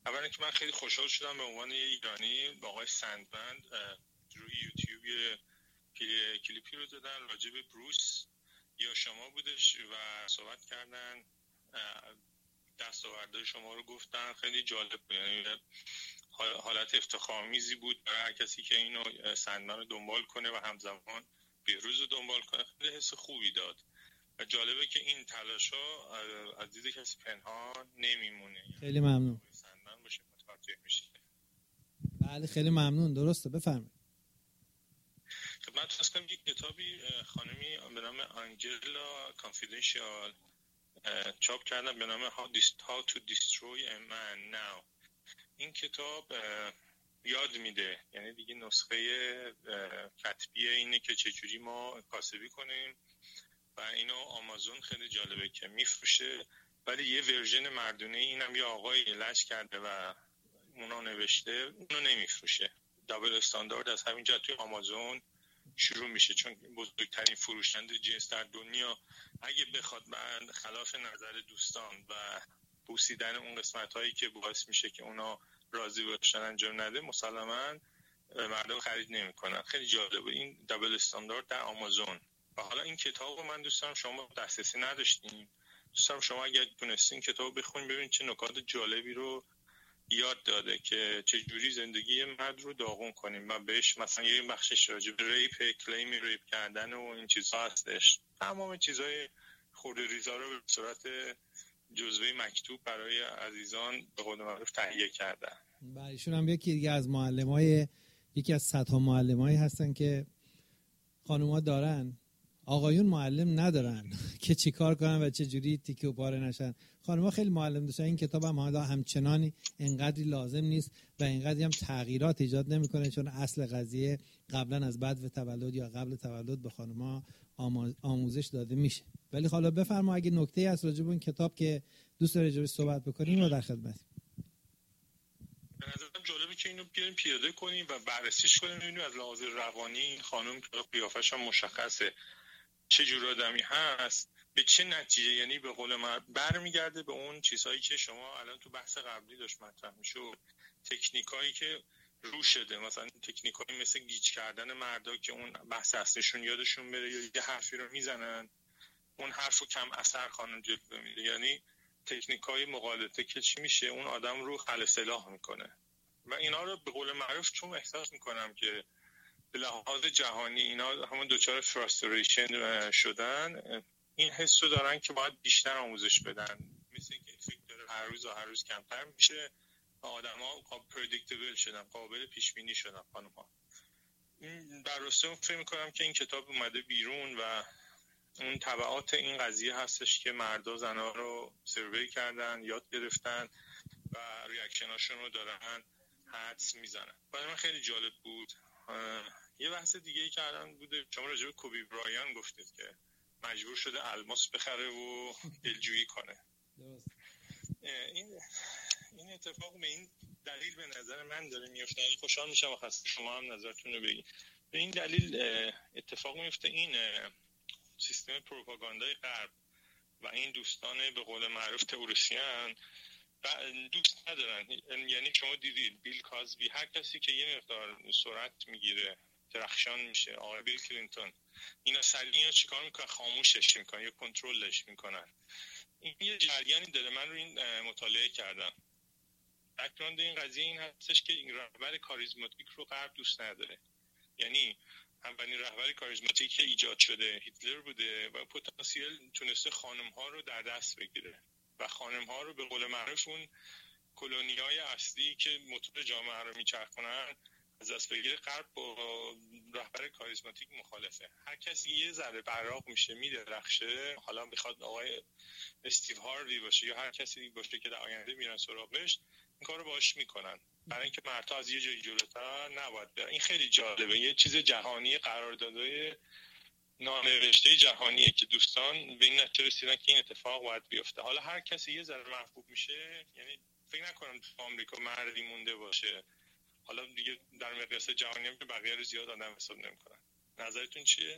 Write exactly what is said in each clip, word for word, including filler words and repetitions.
اولا که من خیلی خوشحال شدم به عنوان یه ایرانی با آقای سندمن روی یوتیوب یه کلیپی رو دادن راجع به بروس یا شما بودش و صحبت کردن، دستاوردهای شما رو گفتن. خیلی جالب بود، یعنی حالت افتخارآمیزی بود برای هر کسی که اینو سندمن رو دنبال کنه و همزمان بهروز رو دنبال کنه. خیلی حس خوبی داد و جالبه که این تلاش‌ها از دید کسی پنهان نمیمونه. خیلی ممنون. سندمن باشه متوجه میشه. بله خیلی ممنون. درسته، بفرمایید. خدمت عرض کنم یک کتابی خانمی به نام آنجلا کانفیدنشیال چاپ کردن به نام How to Destroy a Man Now. این کتاب یاد میده، یعنی دیگه نسخه کتبی اینه که چجوری ما کاسبی کنیم و اینو آمازون خیلی جالبه که میفروشه، ولی یه ورژن مردونه اینم یه آقای لش کرده و اونو نوشته، اونو نمیفروشه. دابل استاندارد از همین جهت توی آمازون شروع میشه، چون بزرگترین فروشنده جنس در دنیا اگه بخواد بعد خلاف نظر دوستان و بوسیدن اون قسمت هایی که باعث میشه که اونا راضی باشن انجام نده، مسلماً مردم خرید نمیکنن. خیلی جالبه این دابل استاندارد در آمازون. و حالا این کتابو من دوست دارم شما دسترسی نداشتین، دوست دارم شما اگه تونستین کتابو بخونید ببینید چه نکات جالبی رو یاد داده که چجوری زندگی مرد رو داغون کنیم و بهش مثلا یه بخشش راجع به ریپ، کلیم ریپ کردن و این چیزها هستش. تمام چیزای خورده ریزا رو به صورت جزوه مکتوب برای عزیزان به قول معروف تهیه کردن. بله ایشون هم یکی دیگه از معلمای یکی از صدها معلمایی هستن که خانوما دارن، آقایون معلم ندارن که چیکار کنن و چه جوری تیکه و پاره نشن. خانم‌ها خیلی معلم داشتن. این کتاب هم حالا همچنانی انقدری لازم نیست و انقدری هم تغییرات ایجاد نمیکنه، چون اصل قضیه قبلا از بعد و تولد یا قبل تولد به خانم‌ها آموزش داده میشه. ولی حالا بفرما اگه نکته‌ای هست راجع به این کتاب که دوست داری راجعش صحبت بکنیم ما در خدمتیم. به نظرم جالبه که اینو بیاریم پیاده کنیم و بررسیش کنیم، ببینیم از لحاظ روانی این خانم که قیافش هم مشخصه چه جور آدمی هست، به چه نتیجه، یعنی به قول من برمیگرده به اون چیزهایی که شما الان تو بحث قبلی داشت مطرح میشد، تکنیکایی که رو شده، مثلا تکنیکایی مثل گیج کردن مردا که اون بحث اصلیشون یادشون بره یا یه حرفی رو میزنن اون حرفو کم اثر خانم جلوه میده، یعنی تکنیکای مغالطه که چی میشه اون آدم رو خل سلاح میکنه. و اینا رو به قول معروف چون احساس میکنم که به لحاظ جهانی اینا همون دوچار فراستریشن شدن، این حس رو دارن که باید بیشتر آموزش بدن، مثل اینکه فکر داره هر روز و هر روز کمتر میشه و آدم ها پردیکتبل شدن، قابل پیش بینی شدن. خانم ها بر راستون فکر میکنم که این کتاب اومده بیرون و اون تبعات این قضیه هستش که مردا زنها رو سروی کردن، یاد گرفتن و ریاکشناشون رو دارن حدس میزنن. برای من خیلی جالب بود. یه بحث دیگه ای که الان بوده، شما راجع به کوبی برایان گفتید که مجبور شده الماس بخره و دلجویی کنه. درست. این این اتفاق به این دلیل به نظر من داره میفته. خوشحال میشم و خواستم شما هم نظرتون رو بگید. به این دلیل اتفاق میفته این سیستم پروپاگاندای غرب و این دوستان به قول معروف تئوریسین دوست ندارن. یعنی شما دیدید بیل کازبی، هر کسی که یه مقدار سرعت میگیره درخشان میشه، آقای بیل کلینتون، اینا سریع چیکار میکنن؟ خاموشش میکنن یا کنترلش میکنن. این یه جریانی داره. من رو این مطالعه کردم. بک‌گراند این قضیه این هستش که این رهبر کاریزماتیک رو غرب دوست نداره. یعنی اولین رهبر کاریزماتیک که ایجاد شده هیتلر بوده و پتانسیل تونسته خانم ها رو در دست بگیره و خانم ها رو به قول معروف اون کلونیای اصلی که موتور جامعه رو میچرخونن از دست بگیره. غرب با رهبر کاریزماتیک مخالفه. هر کسی یه ذره براق میشه میدرخشه، حالا بخواد آقای استیو هاروی باشه یا هر کسی باشه که در آینده میرن سراغش، این کارو باهاش میکنن برای اینکه مردها از یه جایی جلوتر نباید برن. این خیلی جالبه، یه چیز جهانی قراردادهای نانوشته جهانیه که دوستان به این نتیجه رسیدن که این اتفاق باید بیفته. حالا هر کسی یه ذره محبوب میشه، یعنی فکر نکنم تو آمریکا مردی مونده باشه. حالا دیگه در مقیاس جهانی هم که بقیه رو زیاد آدم حساب نمی‌کنن. نظرتون چیه؟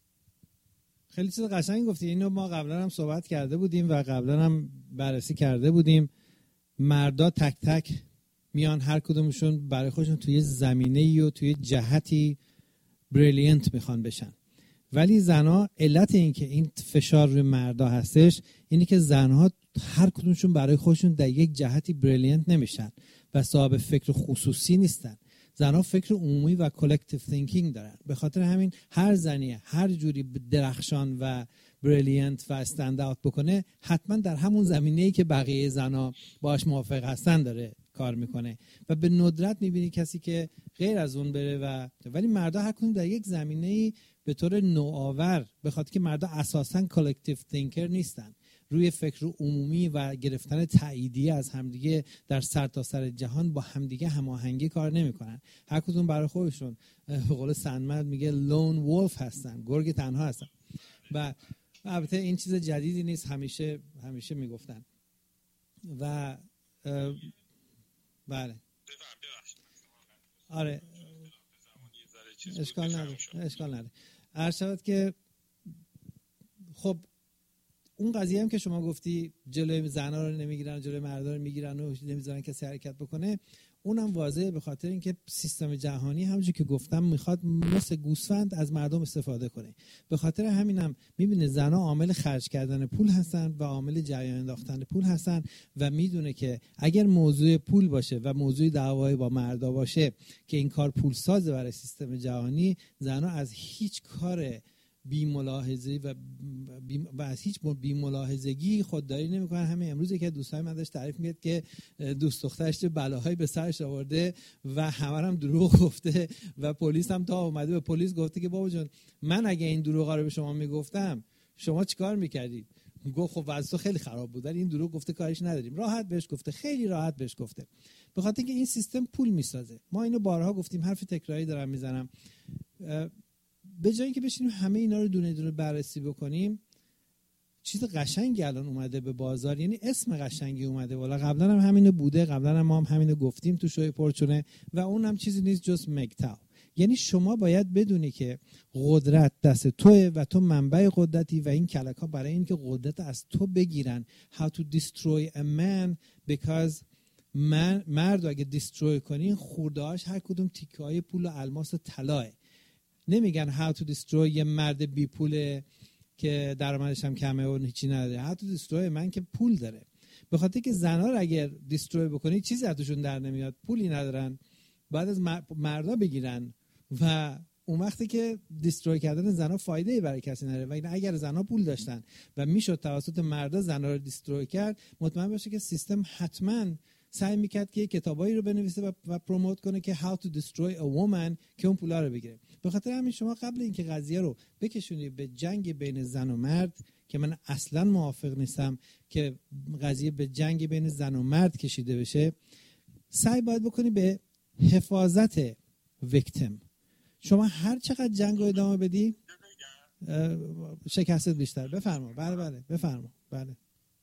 خیلی چیز قشنگی گفتی. اینو ما قبلا هم صحبت کرده بودیم و قبلا هم بررسی کرده بودیم. مردا تک تک میان هر کدومشون برای خودشون توی زمینه‌ای و توی جهتی بریلینت میخوان بشن. ولی زنها علت این که این فشار روی مردا هستش اینی که زنها هر کدومشون برای خودشون در یک جهتی بریلینت نمیشن و صاحب فکر خصوصی نیستن. زنها فکر عمومی و کلکتیو تینکینگ دارن. به خاطر همین هر زنی هر جوری درخشان و بریلینت و استند اوت بکنه حتما در همون زمینه‌ای که بقیه زنها باش موافق هستن داره کار میکنه و به ندرت میبینی کسی که غیر از اون بره. و ولی مردا هر کدوم در یک زمینه‌ای به طور نوآور، به خاطر که مردا اساساً کلکتیو تینکر نیستن، روی فکر عمومی و گرفتن تاییدیه از همدیگه در سرتاسر سر جهان با همدیگه هماهنگی کار نمیکنن. هر کدوم برای خودشون به قول سندمرد میگه لون ولف هستن، گرگ تنها هستن. و البته این چیز جدیدی نیست، همیشه همیشه میگفتن. و بله آره اشکال نداره اشکال نداره عرض شود که خب اون قضیه هم که شما گفتی جلوی زنها رو نمیگیرن جلوی مردا رو میگیرن و نمیذارن کسی حرکت بکنه، اونم واضحه به خاطر اینکه سیستم جهانی همونجوری که گفتم میخواد مثل گوسفند از مردم استفاده کنه. به خاطر همینم میبینه زنها عامل خرج کردن پول هستن و عامل جریان انداختن پول هستن و میدونه که اگر موضوع پول باشه و موضوع دعوای با مردا باشه که این کار پول سازه برای سیستم جهانی، زنها از هیچ کار بی ملاحظه و, بی و از هیچ بی ملاحظگی خودداری نمیکنن. همین امروز که دوستای من داشت تعریف میکرد که دوست دخترش چه بلاهایی به سرش آورده و همه هم دروغ گفته و پلیس هم تا اومده به پلیس گفته که بابا جان من اگه این دروغا رو به شما میگفتم شما چیکار میکردید؟ گفت خب وضع خیلی خراب بود ولی این دروغ گفته کارش نداریم. راحت بهش گفته، خیلی راحت بهش گفته، به خاطر اینکه این سیستم پول میسازه. ما اینو بارها گفتیم، حرف تکراری دارم میزنم. به جای اینکه بشینیم همه اینا رو دونه دونه بررسی بکنیم، چیز قشنگی الان اومده به بازار، یعنی اسم قشنگی اومده والا. قبلا هم همینو بوده، قبلا هم ما هم همینو گفتیم تو شوی پرچونه و اون هم چیزی نیست جز مگتاو. یعنی شما باید بدونی که قدرت دست توئه و تو منبع قدرتی و این کلک‌ها برای اینکه قدرت از تو بگیرن how to destroy a man because من مرد اگه دیستروی کنین خورده‌هاش هر کدوم تیکه‌های پول و الماس و طلاه. نمیگن how to destroy یه مرد بی پوله که درآمدش هم کمه و هیچی نداره. how to destroy من که پول داره. به خاطر که زنا رو اگر دیستروی بکنی چیزی ازشون در نمیاد، پولی ندارن، بعد از مردا بگیرن و اون وقتی که دیستروی کردن زنا فایده ای برای کسی نداره. و اگر زنا پول داشتن و میشد توسط مردا زنا رو دیستروی کرد، مطمئن باشه که سیستم حتما سعی میکرد که کتابایی رو بنویسه و, و پروموت کنه که how to destroy a woman که اون پولا رو بگیره. به خاطر همین شما قبل اینکه قضیه رو بکشونی به جنگ بین زن و مرد، که من اصلا موافق نیستم که قضیه به جنگ بین زن و مرد کشیده بشه، سعی باید بکنی به حفاظت ویکتیم. شما هر چقدر جنگ رو ادامه بدی شکست بیشتر. بفرما. بله بله بفرما. بله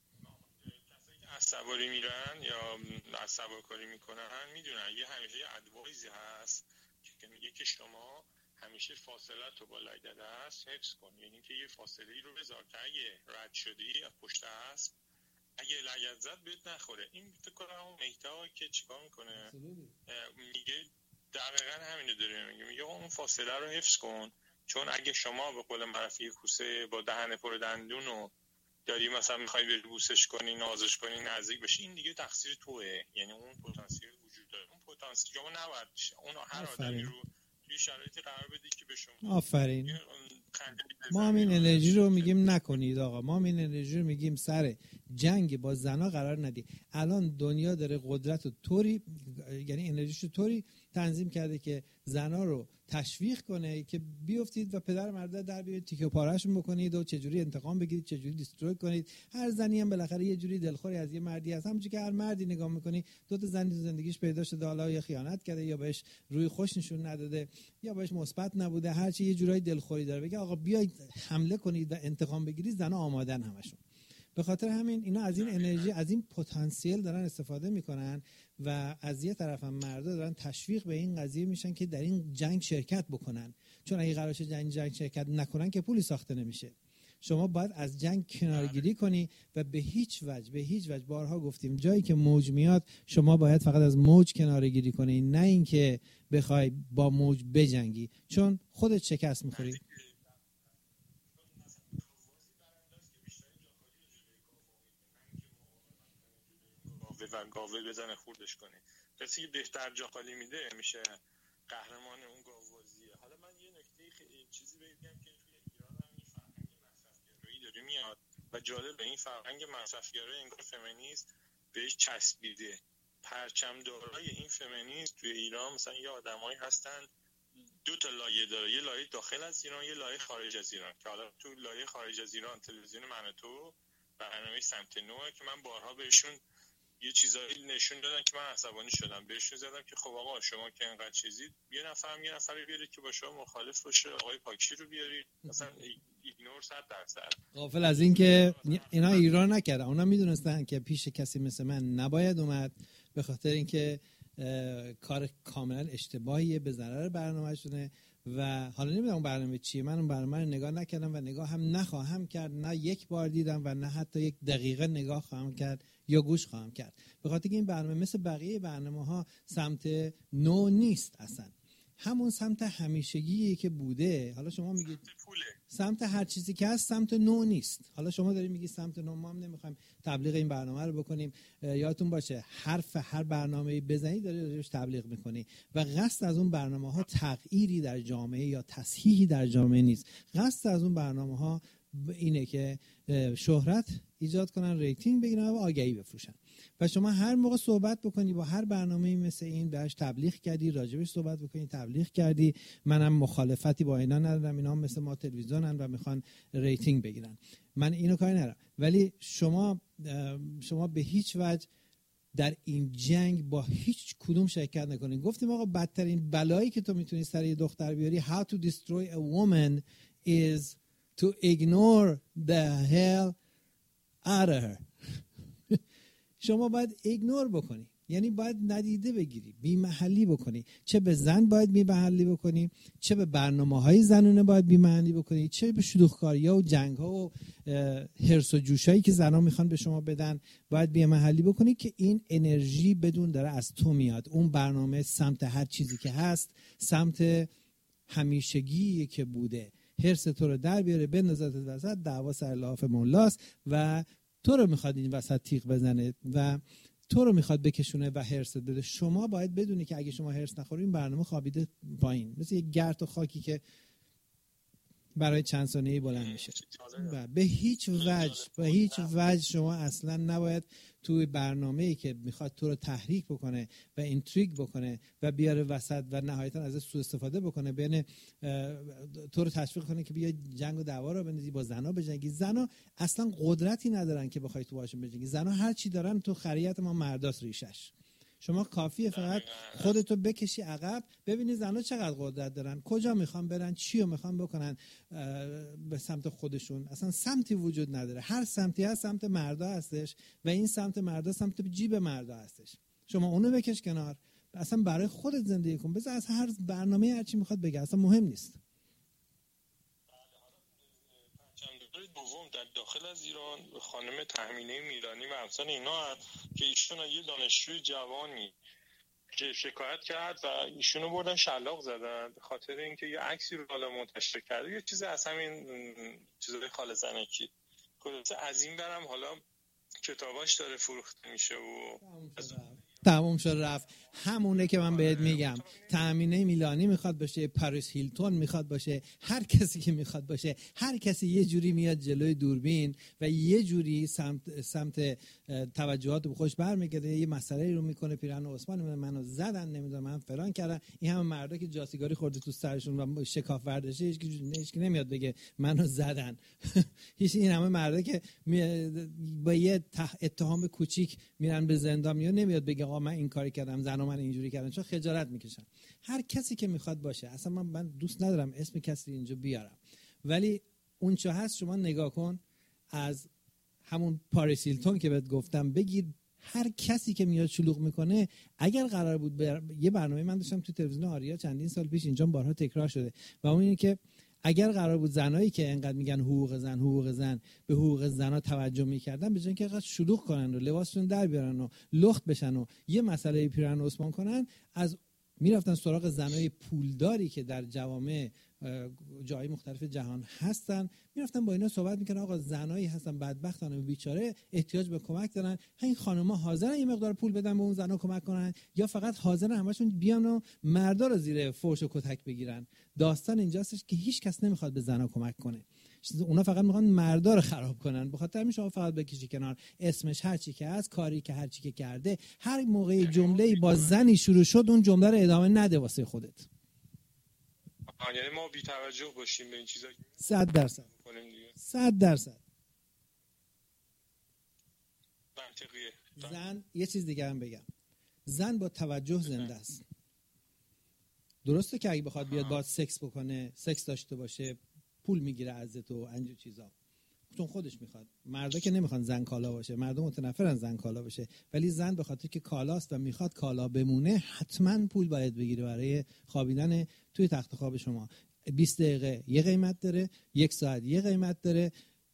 سواری میرن یا سوار کاری میکنن میدونن یه همیشه یه ادوایزی هست که میگه که شما همیشه فاصله تو با لگد است حفظ کن. یعنی که یه فاصله رو بذار که اگه رد شدی از پشت اسب اگه لگد زد بهت نخوره. این فکر کنم اون مهتا که چیکار میکنه میگه دقیقاً همینو داره میگه. میگه اون فاصله رو حفظ کن، چون اگه شما به قول معروف یه کوسه با دهن پر دندون و داری مثلا میخوای بری بوسش کنی، نازش کنی، نزدیک بشی، این دیگه تقصیر توئه. یعنی اون پتانسیل وجود داره، اون پتانسیل شما نباید اون هر آدمی رو توی شرایطی قرار بدی که به شما آفرین. ما هم این انرژی رو میگیم نکنید آقا، ما هم این انرژی رو میگیم سر جنگ با زنا قرار ندید. الان دنیا داره قدرت و طوری، یعنی انرژیش رو طوری تنظیم کرده که زنا رو تشویق کنه که بیافتید و پدر مرد در بیارید، تیکه و پارهشون بکنید و چجوری انتقام بگیرید، چجوری دیستروی کنید. هر زنی هم بالاخره یه جوری دلخوری از یه مردی هست. همونجوری که هر مردی نگاه میکنی دو تا زنی تو زندگیش پیدا شده، حالا یا خیانت کرده یا بهش روی خوش نشون نداده یا بهش مثبت نبوده، هر چی یه جورایی دلخوری داره. بگه آقا بیاید حمله کنید و انتقام بگیرید، زنا آمادن همشون. به خاطر همین اینا از این انرژی، از این پتانسیل دارن استفاده میکنن و از یه طرف هم مردا دارن تشویق به این قضیه میشن که در این جنگ شرکت بکنن، چون اگه قرارشه جنگ جنگ شرکت نکنن که پولی ساخته نمیشه. شما باید از جنگ کنارگیری کنی و به هیچ وجه به هیچ وجه بارها گفتیم جایی که موج میاد شما باید فقط از موج کنارگیری کنی، نه اینکه بخوای با موج بجنگی، چون خودت شکست میخوری. و گاوه بزنه خوردش کنه. کسی که بهتر جا خالی میده میشه قهرمان اون گاوبازیه. حالا من یه نکته خیلی چیزی بگم که توی ایران هم این فرهنگ مصرف‌گرایی داره میاد و جالب این فرهنگ مصرف‌گرایی انگار فمینیست بهش چسبیده. پرچم دارای این فمینیست توی ایران مثلا یه آدمایی هستن دو تا لایه داره، یه لایه داخل از ایران، یه لایه خارج از ایران، که حالا تو لایه خارج از ایران تلویزیون من و تو برنامه سمت نوه که من بارها بهشون یه چیزایی نشون دادن که من عصبانی شدم، بهشون زدم که خب آقا شما که اینقدر چیزید یه نفر هم یه نفری بیارید که با شما مخالف باشه، آقای پاکشی رو بیارید، مثلا ایگنور صد درصد. غافل از این که اینا ایران نکردن، اونا میدونستن که پیش کسی مثل من نباید اومد، به خاطر اینکه کار کاملا اشتباهیه، به ضرر برنامه‌شونه. و حالا نمیدونم اون برنامه چیه، من اون برنامه رو نگاه نکردم و نگاه هم نخواهم کرد، نه یک بار دیدم و نه حتی یک دقیقه نگاه خواهم کرد یا گوش خواهم کرد، به خاطر که این برنامه مثل بقیه برنامه‌ها سمت نو نیست، اصلا همون سمت همیشگیه که بوده. حالا شما میگید سمت هر چیزی که هست سمت نو نیست، حالا شما دارید میگید سمت نو، ما هم نمیخوایم تبلیغ این برنامه رو بکنیم. یادتون باشه حرف هر برنامه‌ای بزنید دارید راجعش تبلیغ میکنی و قصد از اون برنامه‌ها تغییری در جامعه یا تصحیحی در جامعه نیست. قصد از اون برنامه‌ها اینه که شهرت ایجاد کنن، ریتینگ بگیرن و آگهی بفروشن. و شما هر موقع صحبت بکنی با هر برنامه‌ای مثل این بهش تبلیغ کردی، راجبش صحبت بکنی، تبلیغ کردی. منم مخالفتی با اینا ندارم، اینا هم مثل ما تلویزیونن و میخوان ریتینگ بگیرن، من اینو کاری ندارم. ولی شما شما به هیچ وجه در این جنگ با هیچ کدوم شرکت نکنین. گفتیم آقا بدترین بلایی که تو میتونی سر یه دختر بیاری how to destroy a woman is to ignore the hell out of her. شما باید ایگنور بکنی، یعنی باید ندیده بگیری، بی محلی بکنی. چه به زن باید بی محلی بکنی، چه به برنامه‌های زنونه باید بی محلی بکنی، چه به شلوغکاری‌ها و جنگ‌ها و هرس و جوشایی که زن‌ها میخوان به شما بدن باید بی محلی بکنی که این انرژی بدون داره از تو میاد. اون برنامه سمت هر چیزی که هست، سمت همیشگی که بوده، هرس تو رو در بیاره، بندازت وسط، دعوا سر لحاف مولاست و تو رو میخواد این وسط تیغ بزنه و تو رو میخواد بکشونه و هرست بده. شما باید بدونی که اگه شما هرس نخوری این برنامه خوابیده پایین، مثل یک گرد و خاکی که برای چند ثانیه‌ای بلند میشه. و به هیچ وجه به هیچ وجه شما اصلا نباید توی برنامه‌ای که میخواد تو رو تحریک بکنه و اینتریگ بکنه و بیاره وسط و نهایتا ازش سوء استفاده بکنه، بین تو رو تشویق کنه که بیا جنگ و دعوا رو بندازی، با زنا بجنگی. زنا اصلا قدرتی ندارن که بخوای تو باشون بجنگی. زنا هر چی دارن تو خریت ما مرداست ریشش. شما کافیه فقط خودتو بکشی عقب، ببینی زنها چقدر قدرت دارن، کجا میخوان برن، چی رو میخوان بکنن به سمت خودشون. اصلا سمتی وجود نداره، هر سمتی هست سمت مردا هستش و این سمت مردا سمت جیب مردا هستش. شما اونو بکش کنار، اصلا برای خودت زندگی کن، بذار از هر برنامه هر چی میخواد بگه، اصلا مهم نیست. دوم در داخل از ایران خانم تهمینه میرانی و امثال اینا که ایشون یه دانشجوی جوانی که شکایت کرد و ایشونو بردن شلاق زدن به خاطر اینکه یه عکسی رو حالا منتشر کرده، یه چیز از همین چیزای خالصانکی خلاصه از این برم حالا کتاباش داره فروخته میشه و تموم شد رفت. همونه که من بهت میگم، تأمینه میلانی میخواد باشه، پاریس هیلتون میخواد باشه، هر کسی که میخواد باشه، هر کسی یه جوری میاد جلوی دوربین و یه جوری سمت سمت توجهات به خودش برمیگرده، یه مسئله رو میکنه، پیرهن عثمان منو زدن، نمیدونم من فلان کردن. این همه مردا که جاسیگاری خورده تو سرشون و شکاف ورزشی، هیچ کی نمیاد بگه منو زدن. هیچ این همه مردا که با یه اتهام کوچیک میرن به زندان، میاد نمیاد بگه آقا من این کاری کردم، زنا من اینجوری کردن، چون خجالت میکشن. هر کسی که میخواد باشه، اصلا من, من دوست ندارم اسم کسی اینجا بیارم، ولی اون چه هست شما نگاه کن، از همون پاریس هیلتون که بهت گفتم بگیر، هر کسی که میاد شلوغ میکنه. اگر قرار بود بر... یه برنامه من داشتم تو تلویزیون آریا چندین سال پیش، اینجا بارها تکرار شده و اون اینه که اگر قرار بود زنایی که انقدر میگن حقوق زن حقوق زن به حقوق زنا توجه میکردن، به جای اینکه انقدر شلوغ کنن و لباسشون در بیارن و لخت بشن و یه مسئله پیرهن عثمان کنن، از میرفتن سراغ زنای پولداری که در جوامع جای مختلف جهان هستن، میرفتن با اینا صحبت میکنن آقا زنایی هستن بدبختن و بیچاره احتیاج به کمک دارن، این خانم‌ها حاضرن یه مقدار پول بدن به اون زنا کمک کنن یا فقط حاضرن همشون بیان و مردا رو زیر فرش و کتک بگیرن؟ داستان اینجاستش که هیچ کس نمیخواد به زنا کمک کنه، اونا فقط میخوان مردا رو خراب کنن. به خاطر همین شما فقط بکشی کنار اسمش هر چی که هست، کاری که هر چی که کرده، هر موقع جمله‌ای با زنی شروع شد اون جمله رو ادامه نده واسه خودت. یعنی ما بی توجه باشیم به این چیزا. صد درصد صد درصد منطقیه. زن یه چیز دیگه هم بگم، زن با توجه زنده است. درسته که اگه بخواد بیاد باهات سکس بکنه، سکس داشته باشه، پول میگیره ازت و اینجور چیزا، چون خودش میخواد. مردا که نمیخوان زن کالا باشه، مردم متنفرن زن کالا باشه، ولی زن به خاطر که کالاست و میخواد کالا بمونه حتما پول باید بگیره برای خوابیدن توی تخت خواب شما. بیست دقیقه یه قیمت داره، یک ساعت یه قیمت داره،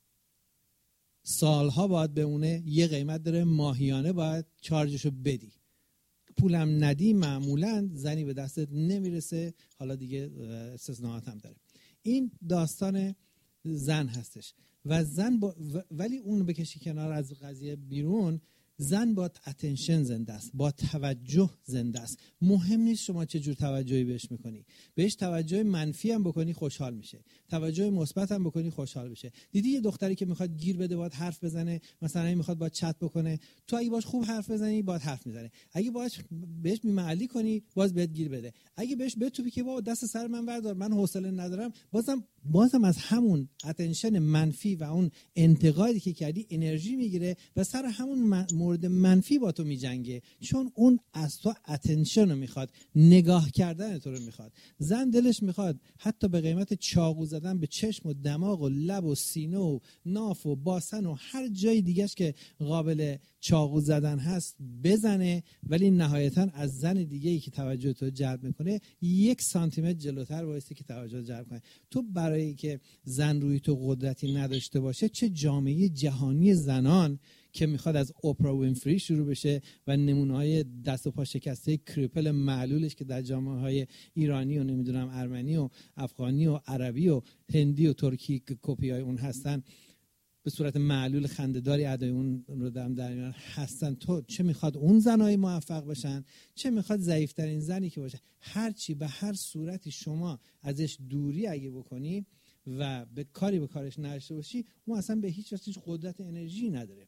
سالها باید بمونه یه قیمت داره، ماهیانه باید چارجشو بدی. پولم ندی معمولا زنی به دستت نمیرسه. حالا دیگه استثناءات هم داره. این داستان زن هستش و زن با ولی اون بکشی کنار از قضیه بیرون، زن با اتنشن زنده است، با توجه زنده است. مهم نیست شما چه جور توجهی بهش میکنی، بهش توجه منفی هم بکنی خوشحال میشه، توجه مثبت هم بکنی خوشحال میشه. دیدی یه دختری که میخواد گیر بده باید حرف بزنه، مثلا میخواد باید چت بکنه، تو اگه باش خوب حرف بزنی باید حرف میزنه، اگه باش بهش بی‌محلی کنی باز بهت گیر بده، اگه بهش بتوپی که بابا دست سر من بردار من حوصله ندارم، بازم بازم از همون اتنشن منفی و اون انتقادی که کردی انرژی میگیره و سر همون من مورد منفی با تو میجنگه، چون اون از تو اتنشن رو میخواد، نگاه کردن تو رو میخواد. زن دلش میخواد حتی به قیمت چاقو زدن به چشم و دماغ و لب و سینه و ناف و باسن و هر جای دیگهش که قابل چاقو زدن هست بزنه، ولی نهایتا از زن دیگه ای که توجه تو جلب میکنه یک سانتی متر جلوتر وایسته که توجه جلب کنه. تو برای که زن روی تو قدرتی نداشته باشه، چه جامعه جهانی زنان که میخواد از اوپرا وینفری شروع بشه و نمونه‌های دست و پا شکسته کریپل معلولش که در جامعه‌های ایرانی و نمیدونم ارمنی و افغانی و عربی و هندی و ترکی کپیای اون هستن، به صورت معلول خنده‌داری ادای اون رو دارم در میارن هستن. تو چه میخواد اون زنای موفق بشن، چه میخواد ضعیف‌ترین زنی که باشه، هر چی به هر صورتی شما ازش دوری اگه بکنی و به کاری به کارش نداشته باشی، اون اصلا به هیچ وجه قدرت انرژی نداره.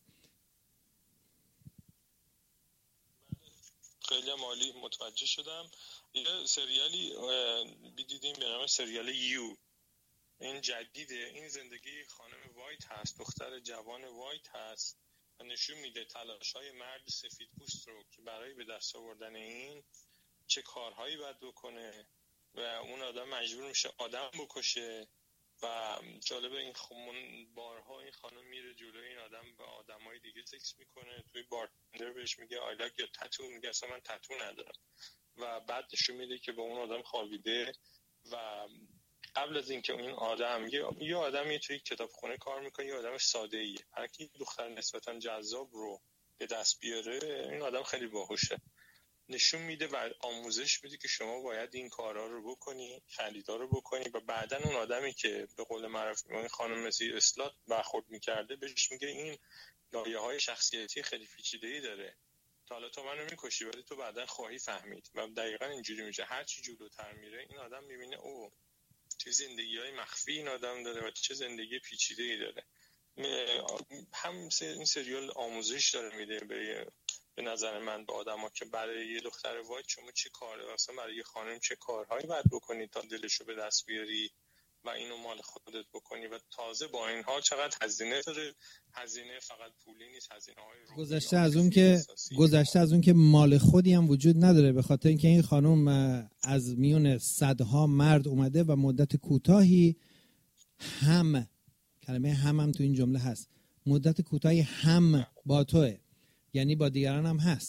خیلی عالی، متوجه شدم. یه سریالی دیدیم به نام سریال یو، این جدیده، این زندگی خانم وایت هست، دختر جوان وایت هست و نشون میده تلاش‌های مرد سفیدپوست رو که برای به دست آوردن این چه کارهایی باید بکنه و اون آدم مجبور میشه آدم بکشه. و جالبه این خمون بارها این خانم میره جلوی این آدم با آدمای دیگه سکس میکنه، توی بارتندر بهش میگه آی لایک یا تتو، میگه اصلا من تتو ندارم و بعد نشون میده که با اون آدم خوابیده و قبل از اینکه این آدم یه یه آدمی توی کتابخونه کار میکنه، یه آدم ساده ایه، هر کی دختر نسبتا جذاب رو به دست بیاره این آدم خیلی باهوشه، نشون میده و آموزش میده که شما باید این کارا رو بکنی، خریدا رو بکنی و بعدن اون آدمی که به قول معروف این خانم مسی اسلات برخورد میکرده بهش میگه این لایه‌های شخصیتی خیلی پیچیده‌ای داره، تا حالا تو منو میکشی ولی تو بعدن خواهی فهمید و دقیقاً اینجوری میشه. هر چی جلوتر میره این آدم میبینه او چه زندگی‌های مخفی این آدم داره و چه زندگی پیچیده‌ای داره. هم این سریال آموزش داره میده به به نظر من به آدما که برای یه دختر وایت شما چه کاره، اصلا برای یه خانم چه کارهایی باید بکنی تا دلشو به دست بیاری و اینو مال خودت بکنی و تازه با این حال چقدر هزینه داره. هزینه فقط پولی نیست، هزینه‌های گذشته از اون که گذشته از اون که مال خودی هم وجود نداره، به خاطر اینکه این خانم از میون صدها مرد اومده و مدت کوتاهی هم کلمه هم هم تو این جمله هست، مدت کوتاهی هم با توه، یعنی با دیگران هم هست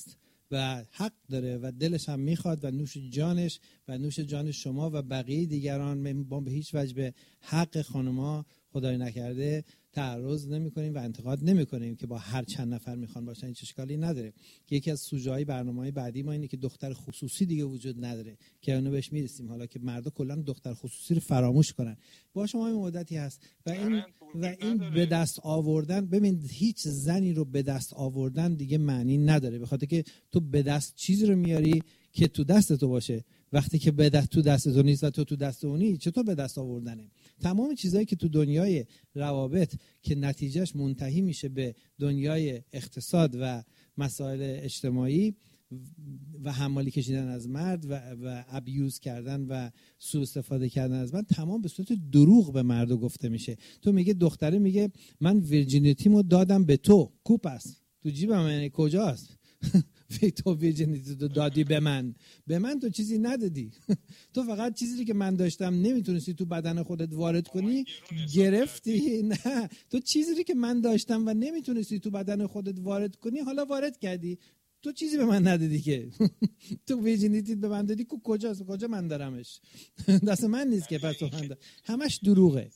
و حق داره و دلش هم میخواد و نوش جانش و نوش جان شما و بقیه دیگران. ما به هیچ وجه به حق خانم‌ها خدای نکرده تعرض نمی‌کنیم و انتقاد نمی‌کنیم که با هر چند نفر میخوان باشن، هیچ اشکالی نداره. که یکی از سوژه‌های برنامه‌های بعدی ما اینه که دختر خصوصی دیگه وجود نداره که اونو بهش میرسیم. حالا که مردا کلا دختر خصوصی رو فراموش کنن. با شما این مدتی هست و این و این به دست آوردن، ببین هیچ زنی رو به دست آوردن دیگه معنی نداره، به خاطر که تو به دست چیزی رو میاری که تو دست تو باشه. وقتی که به دست تو دست تو نیست و تو تو دست اونی، چطور به دست آوردنه؟ تمام چیزایی که تو دنیای روابط که نتیجهش منتهی میشه به دنیای اقتصاد و مسائل اجتماعی و حمالی کشیدن از مرد و, و ابیوز کردن و سوء استفاده کردن از مرد، تمام به صورت دروغ به مرد گفته میشه. تو میگه دختره میگه من ویرجینیتیمو دادم به تو، کوپ است تو جیبم، یعنی کجاست؟ تو ویرجینیتی تو دادی به من، به من تو چیزی ندادی. تو فقط چیزی که من داشتم نمیتونستی تو بدن خودت وارد کنی گرفتی. نه، تو چیزی که من داشتم و نمیتونستی تو بدن خودت وارد کنی حالا وارد کردی. تو چیزی به من ندادی که. تو ویرجینیتی به من دادی که کجاست؟ کجا من دارمش؟ دست من نیست که. پس تو من دارم. همش دروغه.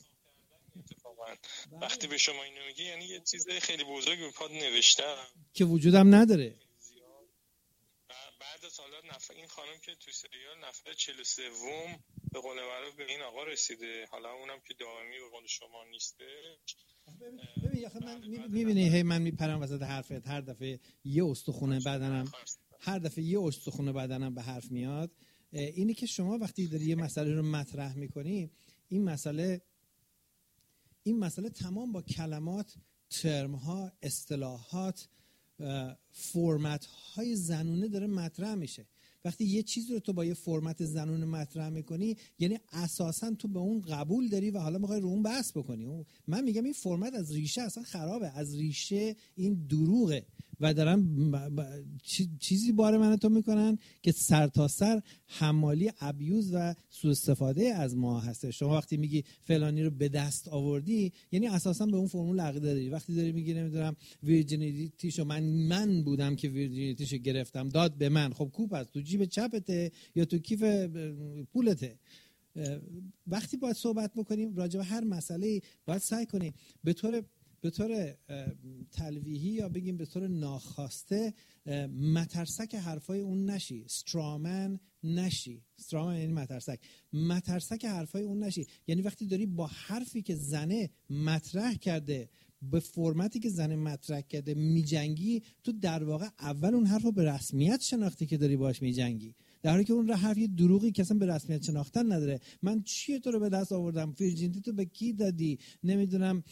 وقتی به شما اینو میگه یعنی یه چیز خیلی بزرگی به پاد نوشتم که وجودم نداره. بعد از حالا نفر این خانم که تو سریال نفر چهل و سه به قول معروف به این آقا رسیده، حالا اونم که دائمی به قول شما نیسته. ببین آخه من میبینی هی من میپرم وسط حرفت، هر دفعه یه استخونه بدنم هر دفعه یه استخونه بدنم به حرف میاد. اینی که شما وقتی داری یه مسئله رو مطرح میکنی، این مسئله این مسئله تمام با کلمات، ترم‌ها، اصطلاحات، فرمت های زنونه داره مطرح میشه. وقتی یه چیز رو تو با یه فرمت زنونه مطرح میکنی، یعنی اساسا تو به اون قبول داری و حالا میخوای رو اون بحث بکنی. من میگم این فرمت از ریشه اصلا خرابه، از ریشه این دروغه و دارن چیزی بار من تو میکنن که سر تا سر حمالی، ابیوز و سوء استفاده از ما هسته. شما وقتی میگی فلانی رو به دست آوردی، یعنی اساسا به اون فرمول عقیده داری. وقتی داری میگی نمیدونم ویرجینیتیشو من من بودم که ویرجینیتیشو گرفتم داد به من، خب کوپ است تو جیب چپته یا تو کیف پولته. وقتی باید صحبت بکنیم راجع به هر مسئله، باید سعی کنیم به طور به طور تلویحی یا بگیم به طور ناخواسته مترسک حرفای اون نشی، استرامن نشی. استرامن یعنی مترسک، مترسک حرفای اون نشی. یعنی وقتی داری با حرفی که زنه مطرح کرده، به فرمتی که زنه مطرح کرده میجنگی، تو در واقع اول اون حرف رو به رسمیت شناختی که داری باش میجنگی، در حالی که اون حرف یه دروغی که اصلا به رسمیت شناختن نداره. من چیه تو رو به دست آوردم؟ ویرجینیتی تو به کی دادی؟ نمیدونم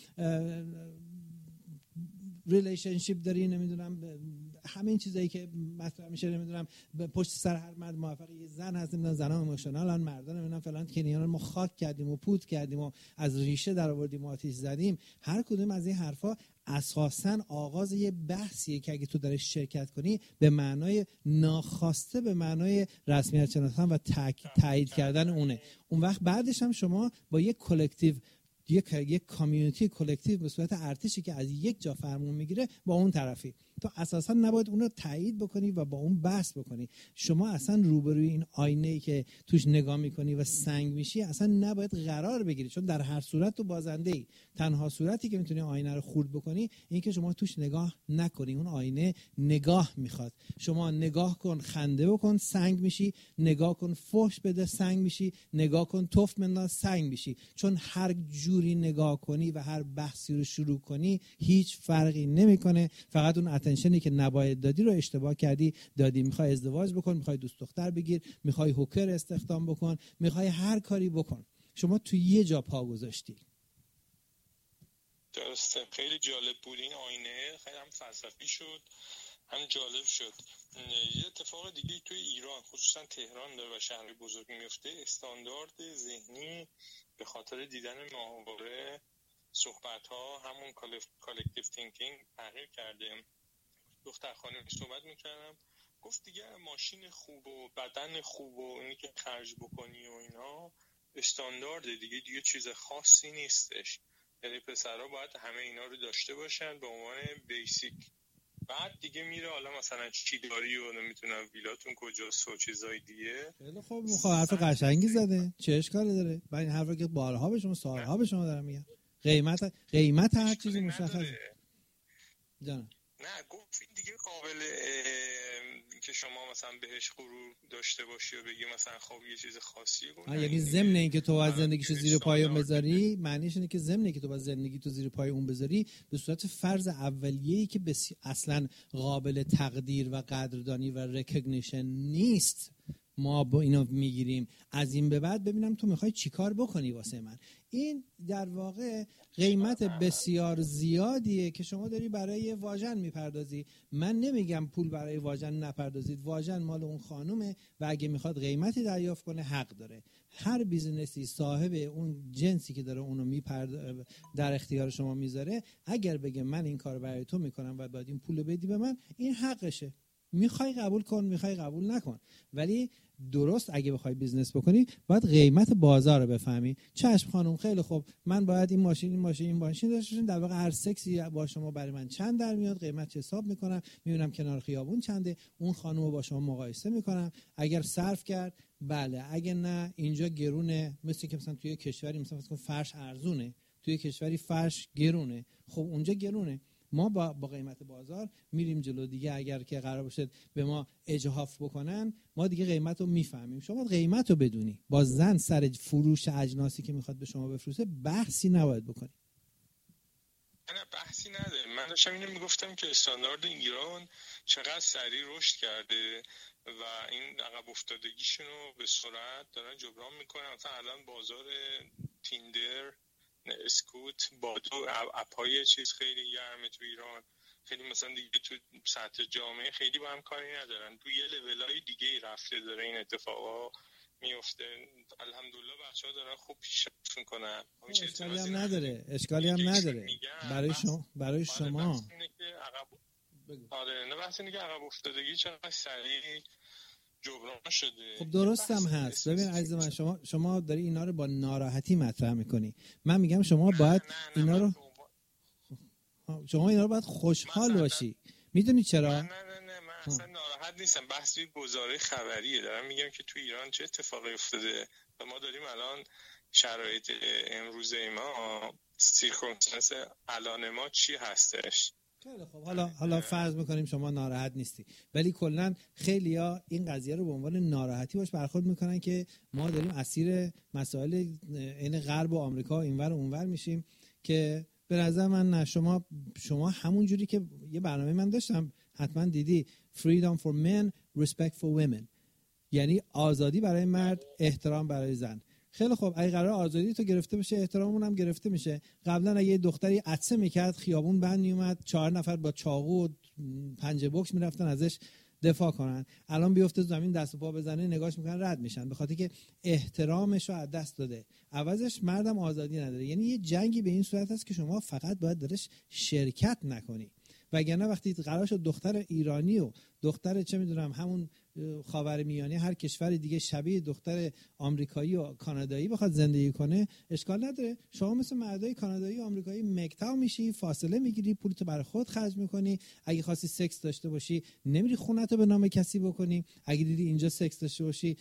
ریلیشنشیپ داری، نمیدونم همین چیزایی که مطرح میشه، نمیدونم پشت سر هر مرد موفق یه زن هست، نمیدونم زنا ایموشنالن، مردا نمیدونم فلان کنیان ما خاک کردیم و پود کردیم و از ریشه در آوردیم و آتیش زدیم. هر کدوم از این حرفا اساساً آغاز یه بحثیه که اگه تو درش شرکت کنی به معنای ناخواسته، به معنای رسمیت شناختن و تایید کردن اونه. اون وقت بعدش هم شما با یک کلکتیو، یک یک کامیونیتی کلکتیو به صورت ارتشی که از یک جا فرمون میگیره، با اون طرفی. تو اساسا نباید اون رو تایید بکنی و با اون بحث بکنی. شما اصلا روبروی این آینه‌ای که توش نگاه میکنی و سنگ میشی اصلا نباید قرار بگیری، چون در هر صورت تو بازنده‌ای. تنها صورتی که میتونی آینه رو خورد بکنی این که شما توش نگاه نکنی. اون آینه نگاه میخواد. شما نگاه کن، خنده بکن، سنگ میشی. نگاه کن، فحش بده، سنگ میشی. نگاه کن، توف بنداز، سنگ میشی. چون هر جوری نگاه کنی و هر بحثی رو شروع کنی هیچ فرقی نمیکنه. فقط اون اتنشنی که نباید دادی رو اشتباه کردی دادی. میخوای ازدواج بکن، میخوای دوست دختر بگیر، میخوای هوکر استخدام بکن، میخوای هر کاری بکن، شما تو یه جا پا گذاشتی. درسته. خیلی جالب بود این آینه، خیلی هم فلسفی شد، هم جالب شد. یه اتفاق دیگه توی ایران خصوصا تهران داره و شهر بزرگ میفته، استاندارد ذهنی به خاطر دیدن ماهواره صحبت ها، همون کالکتیو تینکینگ تغییر کرده. دختر خانم صحبت میکردم، گفت دیگه ماشین خوب و بدن خوب و اینی که خرج بکنی و اینا استاندارد دیگه، دیگه چیز خاصی نیستش. یعنی پسرها باید همه اینا رو داشته باشن به عنوان بیسیک بعد دیگه میره حالا مثلا چی داری و نمیتونم ویلاتون کجاست و چیزای دیگه. خیلی خب میخوام حرف قشنگی زده، چه اشکالی داره؟ من این حرفا که بارها به شما سالها به شما دارم میگم. قیمت قیمت هر چیزی مشخصه. جان نه گفت این دیگه قابل که شما مثلا بهش غرور داشته باشی و بگی مثلا خب یه چیز خاصیه. یعنی ضمن اینکه تو باید زندگیشو زیر پای اون بذاری، معنیش اینه که ضمن اینکه تو باید زندگی تو زیر پای اون بذاری به صورت فرض اولیه‌ای که بسی... اصلا قابل تقدیر و قدردانی و ریکگنیشن نیست، ما با اینو میگیریم. از این به بعد ببینم تو میخوای چیکار بکنی واسه من. این در واقع قیمت بسیار زیادیه که شما داری برای واژن میپردازی. من نمیگم پول برای واژن نپردازید، واژن مال اون خانومه و اگه میخواد قیمتی دریافت کنه حق داره. هر بیزنسی صاحب اون جنسی که داره اونو میپرد در اختیار شما میذاره، اگر بگه من این کار برای تو میکنم و بعد این پولو بدی به من، این حقشه. میخوای قبول کن، میخوای قبول نکن. ولی درست اگه بخوای بیزنس بکنی باید قیمت بازار رو بفهمی. چشم خانم، خیلی خوب، من باید این ماشین این ماشین این ماشین داشته باشم، در واقع هر سکسی با شما برای من چند در میاد، قیمت حساب میکنم، میبینم کنار خیابون چنده، اون خانم رو با شما مقایسه میکنم، اگر صرف کرد بله، اگه نه اینجا گرونه. مثل که مثلا توی کشوری مثلا فرش ارزونه، توی کشوری فرش گرونه، خب اونجا گرونه. ما با با قیمت بازار میریم جلو دیگه. اگر که قرار باشه به ما اجحاف بکنن، ما دیگه قیمت رو میفهمیم. شما قیمت رو بدونی. با زن سر فروش اجناسی که میخواد به شما بفروشه بحثی نباید بکنی. نه بحثی نداره. من داشتم اینو میگفتم که استاندارد ایران چقدر سریع رشد کرده و این عقب افتادگیشون رو به سرعت دارن جبران میکنن. مثلا الان بازار تیندر، اسکوت، بادو، اپای چیز خیلی گرمه تو ایران. خیلی مثلا دیگه تو سطح جامعه خیلی با هم کاری ندارن، تو یه لولای دیگه رفته داره این اتفاقا میفته. الحمدلله بچه‌ها دارن خوب پیشرفت میکنن. اشکالی هم نداره، اشکالی هم نداره برای شما. برای شما آره نه بحث اینه که عقب افتادگی چقدر سریع جبران شده. خب درست هم هست. ببین عزیز من، شما شما داری اینا رو با ناراحتی مطرح میکنی. من میگم شما باید اینا رو شما اینا رو باید خوشحال باشی. میدونی چرا؟ نه نه نه من اصلا ناراحت نیستم. بحثی گزاره خبریه. دارم میگم که تو ایران چه اتفاقی افتاده و ما داریم الان شرایط امروزه ما، سیرکمستانس الان ما چی هستش. خیلی خب، حالا حالا فرض میکنیم شما ناراحت نیستی، ولی کلا خیلیا این قضیه رو به عنوان ناراحتی باش برخورد میکنن که ما داریم اسیر مسائل این غرب و آمریکا اینور و اونور میشیم. که به نظر من نه، شما شما همون جوری که یه برنامه من داشتم حتما دیدی، freedom for men, respect for women، یعنی آزادی برای مرد، احترام برای زن. خیلی خوب، اگه قرار آزادی تو گرفته بشه، احتراممون هم گرفته میشه. قبلا اگه یه دختری عطسه میکرد، خیابون بند میومد، چهار نفر با چاقو و پنجه بوکس میرفتن ازش دفاع کنن. الان بیفته زمین دست و پا بزنه، نگاش میکنن رد میشن، به خاطر که احترامش رو از دست داده. عوضش مردم آزادی نداره. یعنی یه جنگی به این صورت هست که شما فقط باید درش شرکت نکنی. وگرنه وقتی قرار شد دختر ایرانی و دختر چه میدونم همون خاورمیانه هر کشور دیگه شبیه دختر آمریکایی و کانادایی بخواد زندگی کنه، اشکال نداره. شما مثل مردای کانادایی و آمریکایی مکتاو میشی، فاصله میگیری، پولتو برای خود خرج میکنی. اگه خواستی سکس داشته باشی نمیری خونتو به نام کسی بکنی. اگه دیدی اینجا سکس داشته باشی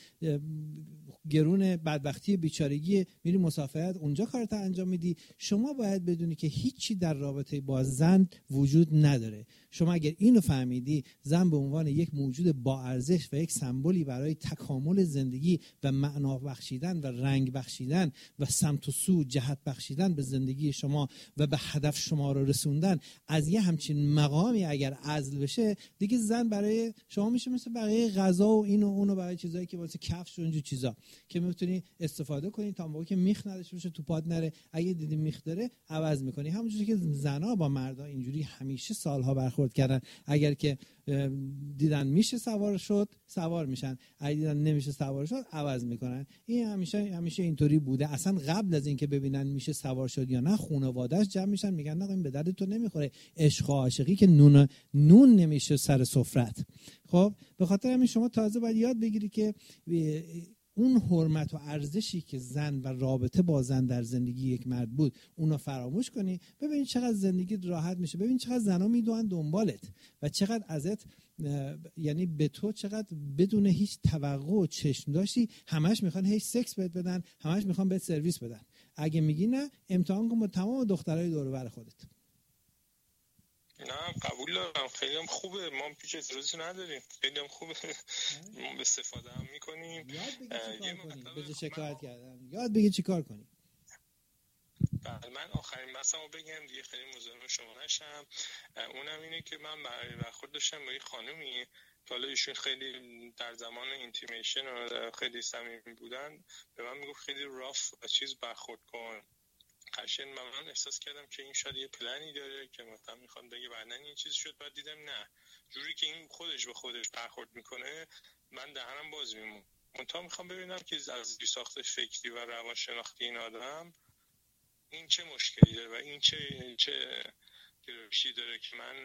گرون بدبختی بیچارگی، میری مسافرت اونجا کارت انجام میدی. شما باید بدونی که هیچی در رابطه با زن وجود نداره. شما اگر اینو فهمیدی، زن به عنوان یک موجود با ارزش و یک سمبولی برای تکامل زندگی و معنا بخشیدن و رنگ بخشیدن و سمت و سو جهت بخشیدن به زندگی شما و به هدف شما رو رسوندن، از یه همچین مقامی اگر عزل بشه، دیگه زن برای شما میشه مثل بقیه غذا و این و اون و برای چیزایی که واسه کفش و اینجور چیزا که میتونی استفاده کنی تا موقعی که میخ نداشته باشه تو پات نره. اگه دیدی میخ داره عوض میکنی. همونجوری که زنا با مردا اینجوری همیشه سالها برخورد کردن. اگر که دیدن میشه سوار شد، سوار میشن. اگه دیدن نمیشه سوار شد، عوض میکنن. این همیشه همیشه اینطوری بوده. اصلا قبل از اینکه ببینن میشه سوار شد یا نه، خانواده‌اش جمع میشن میگن نه این به درد تو نمیخوره. عشق و عاشقی که نون نون نمیشه سر سفرت. خب به خاطر همین شما تازه باید یاد بگیری که اون حرمت و ارزشی که زن و رابطه با زن در زندگی یک مرد بود اونو فراموش کنی، ببین چقدر زندگی راحت میشه، ببین چقدر زنا میدونن دنبالت و چقدر ازت، یعنی به تو چقدر بدون هیچ توقع و چشم داشتی همش میخوان هیچ سکس بهت بدن، همش میخوان بهت سرویس بدن. اگه میگی نه، امتحان کن با تمام دخترای دور و بر خودت. نه قبول دارم، خیلی هم خوبه، ما پیش اعتراضی نداریم، خیلی هم خوبه، ما استفاده هم میکنیم. یاد بگی چی کار کنی به جای شکایت کردن، یاد بگی چی کار کنی. بله من آخرین بحثمو بگم دیگه، خیلی مزاحم شما نشم. اونم اینه که من برخورد داشتم با یه خانومی که حالا ایشون خیلی در زمان اینتیمیشن و خیلی صمیمی بودن، به من میگفت خیلی راف و چیز برخورد کن. قشنگ من احساس کردم که این شاید یه پلنی داره که مثلا میخواد بگه بعدن این چیز شد، بعد دیدم نه، جوری که این خودش به خودش برخورد میکنه من دهنم باز میمون. منتها میخوام ببینم که از ساخت فکری و روانشناختی این آدم این چه مشکلی داره و این چه چه گرایشی داره که من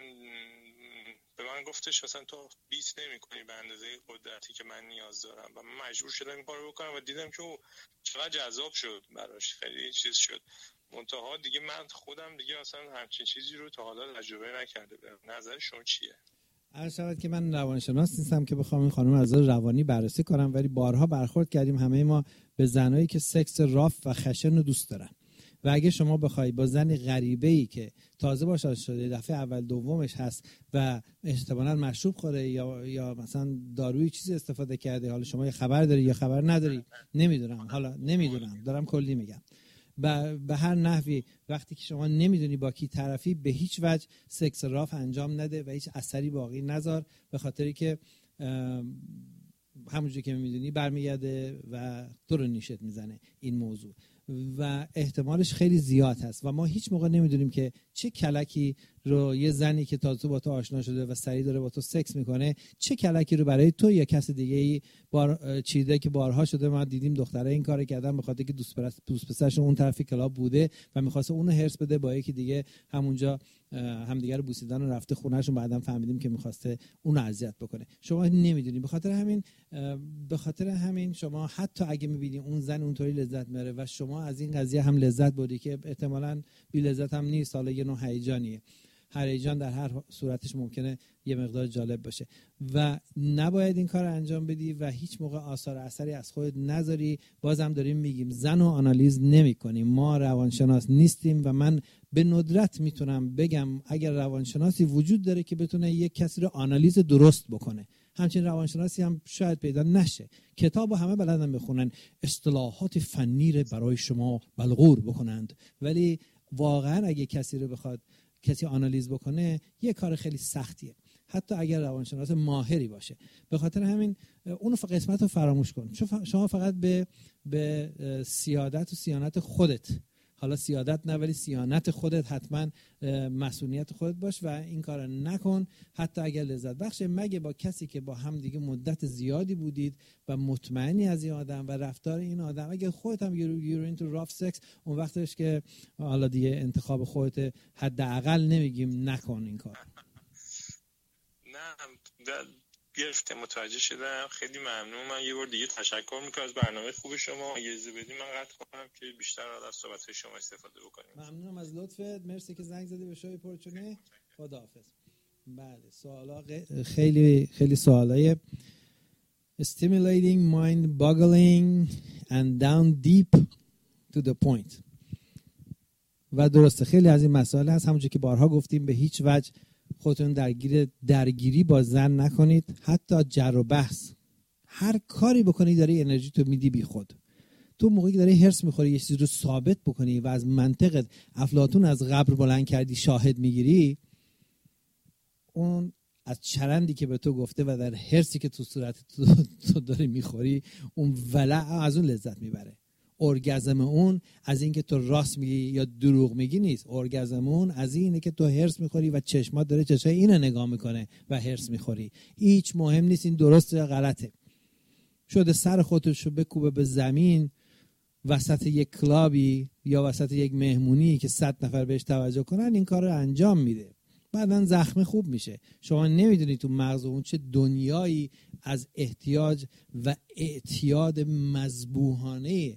به من گفتش مثلا تو بیت نمی‌کنی به اندازه قدرتی که من نیاز دارم و من مجبور شدم این کارو بکنم و دیدم که او چقدر جذاب شد براش، خیلی چیز شد. منتها دیگه من خودم دیگه اصلا همچین چیزی رو تا حالا تجربه نکرده بودم. نظر شما چیه؟ عرض شود که من روانشناس نیستم که بخوام این خانم از روانی بررسی کنم، ولی بارها برخورد کردیم همه ما به زنایی که سکس راف و خشن رو دوست دارن و اگه شما بخوای با زن غریبه‌ای که تازه باش شده دفعه اول دومش هست و احتمالاً مشروب خوره یا یا مثلا دارویی چیزی استفاده کرده، حالا شما یه خبر داری یا خبر نداری نمیدونم، حالا نمیدونم دارم کلی میگم، به هر نحوی وقتی که شما نمیدونی با کی طرفی به هیچ وجه سکس راف انجام نده و هیچ اثری باقی نذار، به خاطری که همونجوری که میدونی برمیگرده و تو رو نیشت میزنه این موضوع و احتمالش خیلی زیاد هست و ما هیچ موقع نمیدونیم که چه کلکی رو یه زنی که تازه با تو آشنا شده و سری داره با تو سکس میکنه چه کلکی رو برای تو یا کس دیگه ای بار چیده که بارها شده. ما دیدیم دختره این کارو کردن به خاطر که دوست پرست دوست پسرشون اون طرف کلاب بوده و می‌خواسته اونو هرس بده با یکی دیگه همونجا همدیگه رو بوسیدن و رفته خونهشون، بعداً فهمیدیم که می‌خواسته اونو اذیت بکنه. شما نمیدونی، به خاطر همین به خاطر همین شما حتی اگه می‌بینی اون زن اونطوری لذت می‌بره و شما از این قضیه هم لذت بردی که احتمالاً بی لذت هم نیست، حالا یه نوع هیجانیه، هیجان در هر صورتش ممکنه یه مقدار جالب باشه و نباید این کار انجام بدی و هیچ موقع آثار اثری از خودت نذاری. بازم داریم میگیم زن و آنالیز نمی کنیم، ما روانشناس نیستیم و من به ندرت میتونم بگم اگر روانشناسی وجود داره که بتونه یک کسی رو آنالیز درست بکنه، همچین روانشناسی هم شاید پیدا نشه. کتابو همه بلدن بخونن، اصطلاحات فنی رو برای شما بلغور بکنند، ولی واقعا اگه کسی رو بخواد کسی آنالیز بکنه یه کار خیلی سختیه، حتی اگر روانشناس ماهری باشه. به خاطر همین اون قسمت رو فراموش کن. شما فقط به به سیادت و صیانت خودت، حالا سیادت نه ولی صیانت خودت، حتما مسئولیت خودت باش و این کار نکن حتی اگر لذت بخشه، مگه با کسی که با هم دیگه مدت زیادی بودید و مطمئنی از این آدم و رفتار این آدم، اگه خودت هم یورو اینتو راف سکس، اون وقتش که حالا دیگه انتخاب خودت، حداقل نمیگیم نکن این کار. نه گرفته، متوجه شدم، خیلی ممنون. من یه بار دیگه تشکر میکنم از برنامه خوب شما. اجازه بدید من قطع کنم که بیشتر از صحبت‌های شما استفاده بکنیم. ممنونم از لطفت، مرسی که زنگ زدی به شوی پرچونه. خداحافظ. بله سوالا خیلی خیلی سوالای stimulating, mind boggling and down deep to the point. و درسته خیلی از این مسائل هست، همونجوری که بارها گفتیم به هیچ وجه خودتون درگیر درگیری با زن نکنید، حتی جر و بحث، هر کاری بکنی داری انرژی تو میدی بی خود. تو موقعی که داری هرس میخوری یه چیزی رو ثابت بکنی و از منطقت افلاطون از قبر بلند کردی شاهد میگیری، اون از چرندی که به تو گفته و در هرسی که تو صورت تو داری میخوری اون ولع از اون لذت میبره. ارگزم اون از این که تو راست میگی یا دروغ میگی نیست، ارگزم اون از اینه که تو هرس میخوری و چشمات داره چشای اینو نگاه میکنه و هرس میخوری. هیچ مهم نیست این درسته یا غلطه. شده سر خودشو بکوبه به زمین وسط یک کلابی یا وسط یک مهمونی که صد نفر بهش توجه کنن، این کار رو انجام میده بعدن زخم خوب میشه. شما نمیدونید تو مغز اون چه دنیایی از احتیاج و اعتیاد مذبوحانه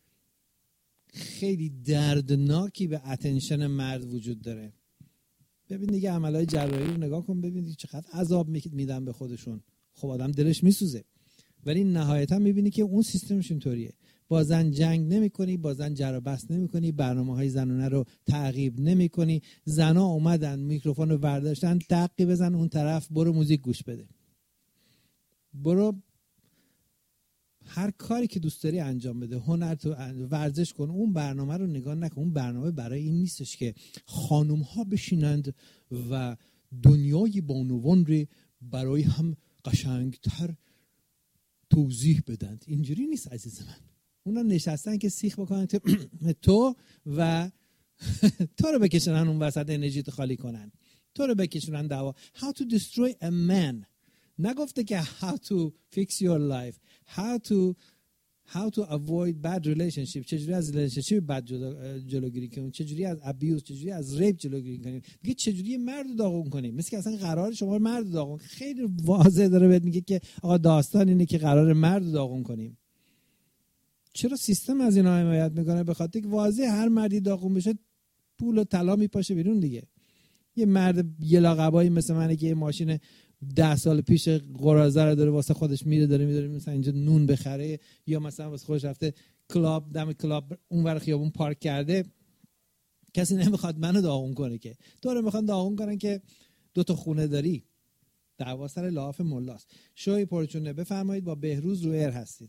خیلی دردناکی به اتنشن مرد وجود داره. ببین دیگه عملهای جراحی رو نگاه کن، ببین چقدر عذاب میدن به خودشون. خب آدم دلش میسوزه، ولی نهایتا میبینی که اون سیستمش اینطوریه. با زن جنگ نمی کنی، با زن جر و بحث نمی کنی، برنامه های زنانه رو تعقیب نمی کنی. زنا اومدن میکروفون رو برداشتن، دقی بزن اون طرف، برو موزیک گوش بده، برو هر کاری که دوست داری انجام بده، هنر تو ورزش کن. اون برنامه رو نگاه نکن. اون برنامه برای این نیستش که خانم ها بشینند و دنیای بانوان رو برای هم قشنگتر توضیح بدند. اینجوری نیست عزیز من. اونا نشستن که سیخ بکنن تو و تو رو بکشنن اون وسط، انرژی تو خالی کنن، تو رو بکشنن دعوا. How to destroy a man. نگفته که how to fix your life, how to how to avoid bad relationship. چجوری از relationship بد جلوگیری کنیم، چجوری از abuse، چجوری از ریپ جلوگیری کنیم. دیگه چجوری مرد رو داغون کنیم. مثل که اصلا قرار شما مرد رو داغون. خیلی واضح داره بهت میگه که آقا داستان اینه که قرار مرد رو داغون کنیم. چرا سیستم از اینا حمایت میکنه؟ به خاطر که واضح هر مردی داغون بشه پول و طلا میپاشه بیرون دیگه. یه مرد یه لاقبایی مثل منه که یه ماشین ده سال پیش قرازه رو داره واسه خودش میره داره میداره مثلا اینجا نون بخره، یا مثلا واسه خودش رفته کلاب، دم کلاب اونور خیابون پارک کرده. کسی نمیخواد منو داغون کنه که. تو رو میخوان داغون کنن که دو تا خونه داری. دعوا سر لحاف ملاست. شوی پرچونه بفرمایید. با بهروز رو ایر هستید.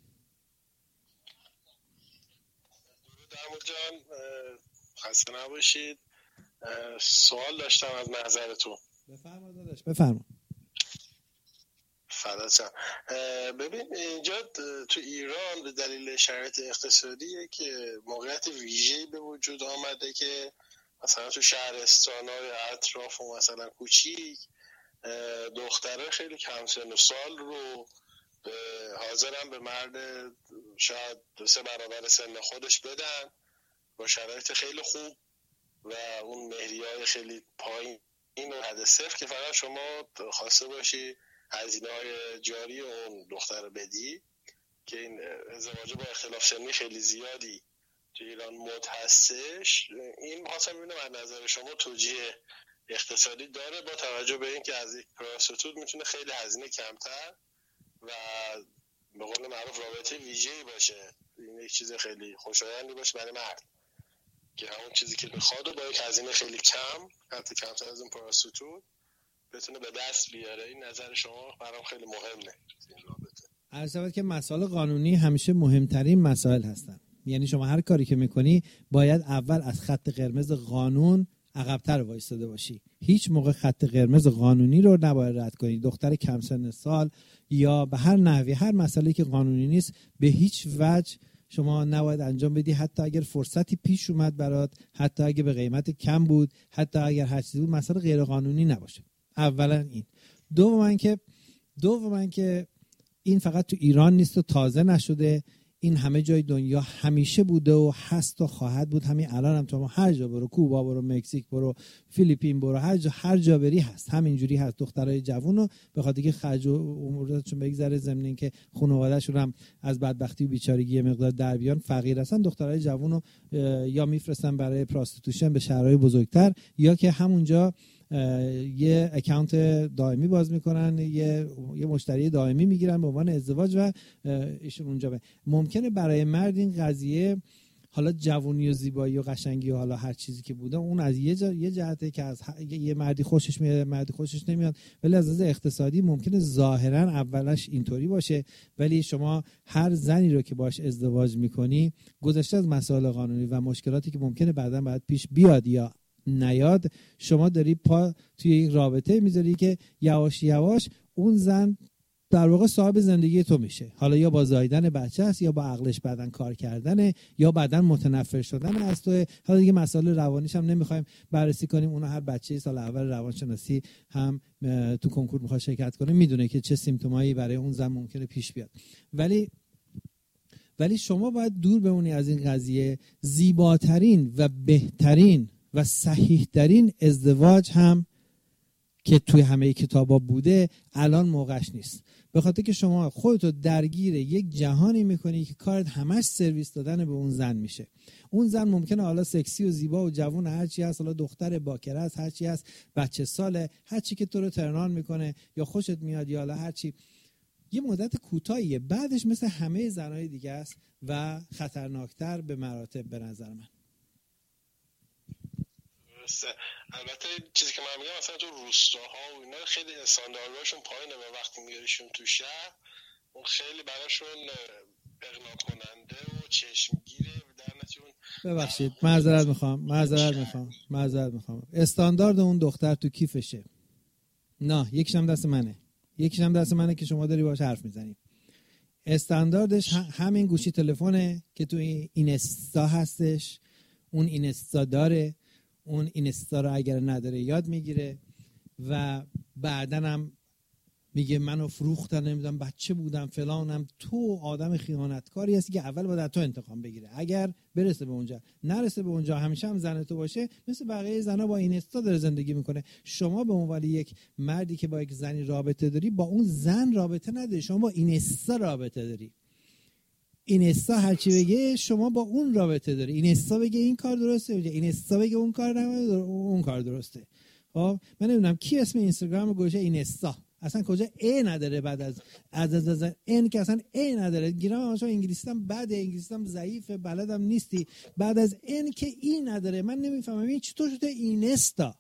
درمو جان خسته نباشید. سوال داشتم از نظرتون. بفرما داداش بفرما. فداتم. ببین اینجا تو ایران به دلیل شرایط اقتصادیه که موقعیت ویژه‌ای به وجود آمده که مثلا تو شهرستان‌های اطراف و مثلا کوچیک دخترای خیلی کم سن و سال رو حاضرن به مرد شاید دو سه برابر سن خودش بدن با شرایط خیلی خوب و اون مهریه‌های خیلی پایین این حد صفر که فقط شما خواسته باشی هزینه‌های جاری اون دختر بدی. که این ازدواج با اختلاف سنی خیلی زیادی تو ایران مد هستش. این خواستم ببینم از نظر شما توجیه اقتصادی داره با توجه به اینکه از یک پراستیتوت میتونه خیلی هزینه کمتر و به قول معروف رابطه ویژه‌ای باشه، این یک چیز خیلی خوشایندی باشه برای مرد که همون چیزی که میخواد و با یک هزینه خیلی کم، حتی کمتر از اون پراستیتوت بتونه به دست بیاره. این نظر شما برام خیلی مهمه این رابطه. عرض که مسائل قانونی همیشه مهمترین مسائل هستن. یعنی شما هر کاری که میکنی باید اول از خط قرمز قانون عقب‌تر وایساده باشی. هیچ موقع خط قرمز قانونی رو نباید رد کنی. دختر کم سن سال یا به هر نحوی هر مسئله که قانونی نیست به هیچ وجه شما نباید انجام بدی، حتی اگر فرصتی پیش اومد برات، حتی اگر به قیمت کم بود، حتی اگر هر چیزی بود، مسئله غیر قانونی نباشه. اولا این. دوما که دوما که این فقط تو ایران نیست و تازه نشده، این همه جای دنیا همیشه بوده و هست و خواهد بود. همین الان هم تو هر جا برو، کوبا برو، مکزیک برو، فیلیپین برو، هر جا هر جا بری هست، همینجوری هست. دخترای جوونو به خاطر که خرج و اموراتشون بگذره، ضمن اینکه خانواده‌شون هم از بدبختی و بیچارگی مقدار در بیان، فقیر هستن، دخترای جوونو یا میفرستن برای پراستیتوشن به شهرهای بزرگتر یا که همونجا یه اکانت دائمی باز میکنن، یه یه مشتری دائمی میگیرن به عنوان ازدواج و ایشون اونجا به. ممکنه برای مرد این قضیه حالا جوونی و زیبایی و قشنگی و حالا هر چیزی که بوده اون از یه جا، یه جهته که از یه مردی خوشش میاد، مردی خوشش نمیاد، ولی از نظر اقتصادی ممکنه ظاهرا اولش اینطوری باشه، ولی شما هر زنی رو که باش ازدواج میکنی گذشته از مسائل قانونی و مشکلاتی که ممکنه بعداً باید پیش بیاد یا نیاد، شما داری پا توی یک رابطه میذاری که یواش یواش اون زن در واقع صاحب زندگی تو میشه. حالا یا با زاییدن بچه است، یا با عقلش بعدن کار کردنه، یا بعدن متنفر شدن از تو. حالا دیگه مسائل روانیش هم نمیخوایم بررسی کنیم. اون هر بچه‌ای سال اول روانشناسی هم تو کنکور میخواد شرکت کنه میدونه که چه سیمپتومایی برای اون زن ممکنه پیش بیاد. ولی ولی شما باید دور بمونی از این قضیه. زیباترین و بهترین و صحیح ترین ازدواج هم که توی همه کتابا بوده الان موقعش نیست. به خاطر که شما خودتو درگیر یک جهانی میکنی که کارت همش سرویس دادن به اون زن میشه. اون زن ممکنه حالا سکسی و زیبا و جوون هر چی هست، حالا دختر باکره است، هر چی هست، بچه ساله، هر چی که تو رو ترنان میکنه یا خوشت میاد یا حالا هر چی، یه مدت کوتاهیه، بعدش مثل همه زنای دیگه است و خطرناکتر به مراتب به نظر من. البته چیزی که من میگم مثلا تو روستاها و اینا خیلی استانداردهاشون پایینه و وقتی میاریشون تو شهر اون خیلی براشون اغنا کننده و چشمگیره و در نتیجه ببخشید معذرت میخوام معذرت میخوام معذرت میخوام استاندارد اون دختر تو کیفشه. نه یکیش هم دست منه، یکیش هم دست منه که شما داری باهاش حرف میزنی. استانداردش همین گوشی تلفنه که تو اینستا هستش، اون اینستا داره، اون اینستا رو اگر نداره یاد میگیره و بعدن هم میگه منو فروختن، نمیدونم بچه بودم فلانم. تو آدم خیانتکاری هستی که اول باید تو انتقام بگیره. اگر برسه به اونجا، نرسه به اونجا، همیشه هم زن تو باشه، مثل بقیه زنا با اینستا داره زندگی میکنه. شما به عنوان یک مردی که با یک زنی رابطه داری، با اون زن رابطه نداری، شما با اینستا رابطه داری. اینستا هر چی بگه شما با اون رابطه داری. اینستا بگه این کار درسته، اینستا بگه اون کار نمیدونه، اون کار درسته. خب من نمیدونم کی اسم اینستاگرام گوشه اینستا اصلا کجا ای نداره، بعد از از از, از این که اصلا ای نداره. گیرم اصلا انگلیسیام بده، انگلیسیام ضعیفه، بلدم نیستی، بعد از این که ای نداره. من نمیفهمم این چطور شده اینستا.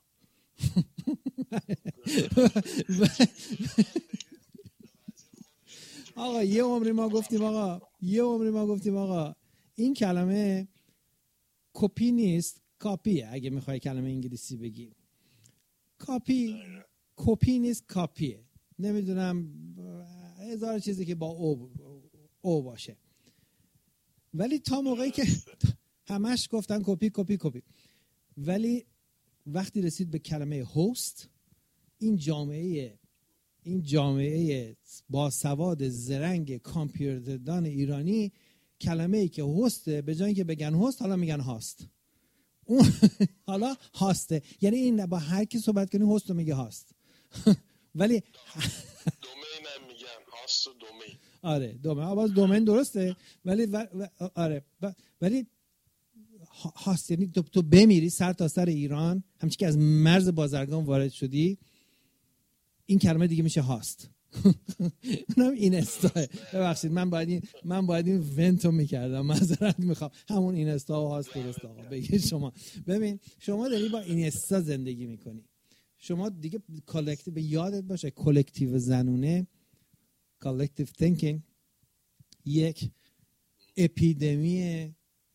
آقا یه عمری ما گفتیم آقا یه عمری ما گفتیم آقا این کلمه کپی نیست، کاپیه. اگه میخوای کلمه انگلیسی بگی کاپی، کپی نیست کاپیه. نمیدونم هزار چیزی که با او او باشه، ولی تا موقعی که همش گفتن کپی کپی کپی، ولی وقتی رسید به کلمه هوست، این جامعه این جامعه با سواد زرنگ کامپیوتردان ایرانی کلمه‌ای که هوسته به جای اینکه بگن هوست حالا میگن هاست. اون حالا هاسته، یعنی این با هر کی صحبت کنی هوست رو میگه هاست. ولی دومین هم میگن هاست و دومین. آره دومین، آواز دومین درسته، ولی و... و... آره و... ولی هاست یعنی تو, تو بمیری سر تا سر ایران، همچنین که از مرز بازرگان وارد شدی این کلمه دیگه میشه هاست. اونم اینستا. ببخشید من باید این من باید این ونتو میکردم، معذرت میخوام. همون اینستا و هاست درست آقا بگید. شما ببین شما داری با اینستا زندگی میکنی، شما دیگه کالکتیو، به یادت باشه کالکتیو زنونه، کالکتیو تینکینگ یک اپیدمی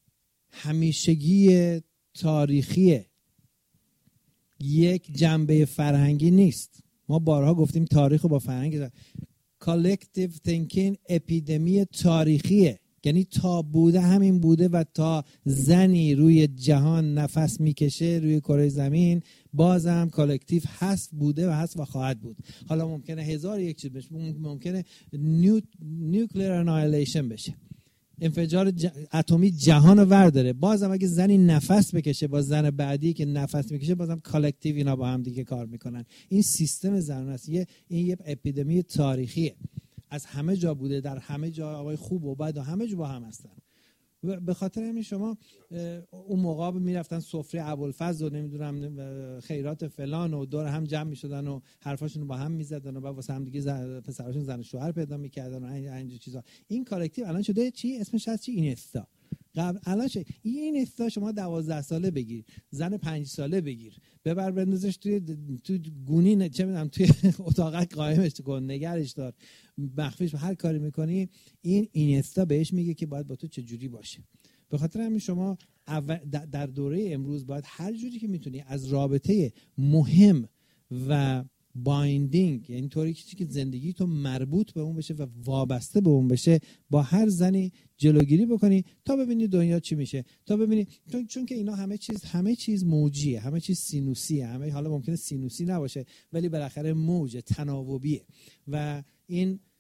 همیشگی تاریخیه، یک جنبه فرهنگی نیست. ما بارها گفتیم تاریخ رو با فرهنگ، کالکتیو تینکینگ اپیدمی تاریخیه، یعنی تا بوده همین بوده و تا زنی روی جهان نفس میکشه روی کره زمین بازم کالکتیو هست، بوده و هست و خواهد بود. حالا ممکنه هزار یک چیز بشه، ممکنه نیو نیوکلیر انایلیشن بشه، انفجار ج... اتمی جهان رو ورداره، بازم اگه زنی نفس بکشه با زن بعدی که نفس میکشه بازم کالکتیو اینا با هم دیگه کار میکنن. این سیستم زنان است. یه این یه اپیدمی تاریخیه، از همه جا بوده، در همه جا آقای خوب و بد و همه جا با هم هستن. به خاطر همین شما اون موقع میرفتن سفره ابوالفضل و نمیدونم خیرات فلان و دور هم جمع میشدن و حرفاشون رو با هم میزدن و بعد واسه هم دیگه پسراشون زن و شوهر پیدا میکردن و اینجور چیزا. این کالکتیو الان شده چی؟ اسمش هست چی؟ اینستا. قبل الان چه این اینستا شما دوازده ساله بگیر، زن پنج ساله بگیر، ببر بندازش توی تو گونی، چه میدونم توی اتاقک قائمش کن، نگرش دار، مخفیش، هر کاری میکنی این اینستا بهش میگه که باید با تو چه جوری باشه. به خاطر همین شما در دوره امروز باید هر جوری که میتونی از رابطه مهم و بایندینگ، یعنی طوری که زندگی تو مربوط به اون بشه و وابسته به اون بشه، با هر زنی جلوگیری بکنی تا ببینی دنیا چی میشه، تا ببینی چون, چون که اینا همه چیز همه چیز موجیه، همه چیز سینوسیه، همه حالا ممکنه سینوسی نباشه ولی بالاخره موج تناوبیه و این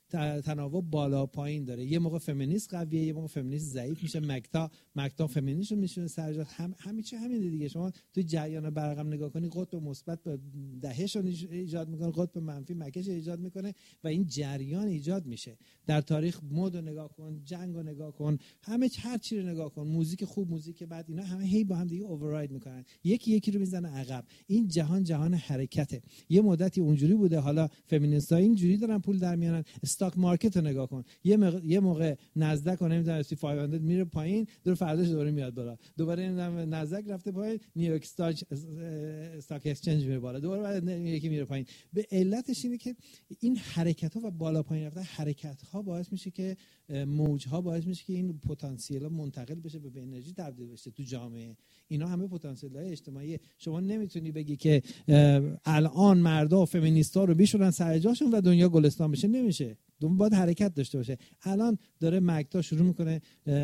تنوع بالا پایین داره. یه موقع فمینیست قویه، یه موقع فمینیست ضعیف میشه. مکتا مکتا فمینیست رو میشونه سرجات. هم همین چه همین دیگه. شما تو جریان برقم نگاه کنی، قطب مثبت به دهش رو ایجاد میکنه، قطب منفی مکش ایجاد میکنه و این جریان ایجاد میشه. در تاریخ مد رو نگاه کن، جنگ رو نگاه کن، همه هر چی رو نگاه کن، موزیک خوب، موزیک بد، اینا همه هی با هم دیگه اوورراید میکنن، یکی یکی رو میزنه عقب. این جهان جهان حرکته. یه مدتی اونجوری بوده، حالا فمینیست‌ها اینجوری دارن پول در میارن. استاک مارکت رو نگاه کن، یه موقع یه موقع نزدک و نمیدونم اس پی پانصد میره پایین، دور فرداش دوباره میاد بالا، دوباره نمیدونم نزدک رفته پایین، نیویورک استاک استاک اکسچنج میره بالا، دوباره بعد یکی میره پایین. به علتش اینه که این حرکت‌ها و بالا پایین رفتن حرکت‌ها باعث میشه که موج‌ها باعث میشه که این پتانسیل‌ها منتقل بشه، به انرژی تبدیل بشه تو جامعه. اینا همه پتانسیل‌های اجتماعی. شما نمیتونی بگی که الان مردا و فمینیست‌ها رو بیشورن سر جاشون و دنیا گلستان بشه، نمیشه. دوم باید حرکت داشته باشه. الان داره مکتا شروع میکنه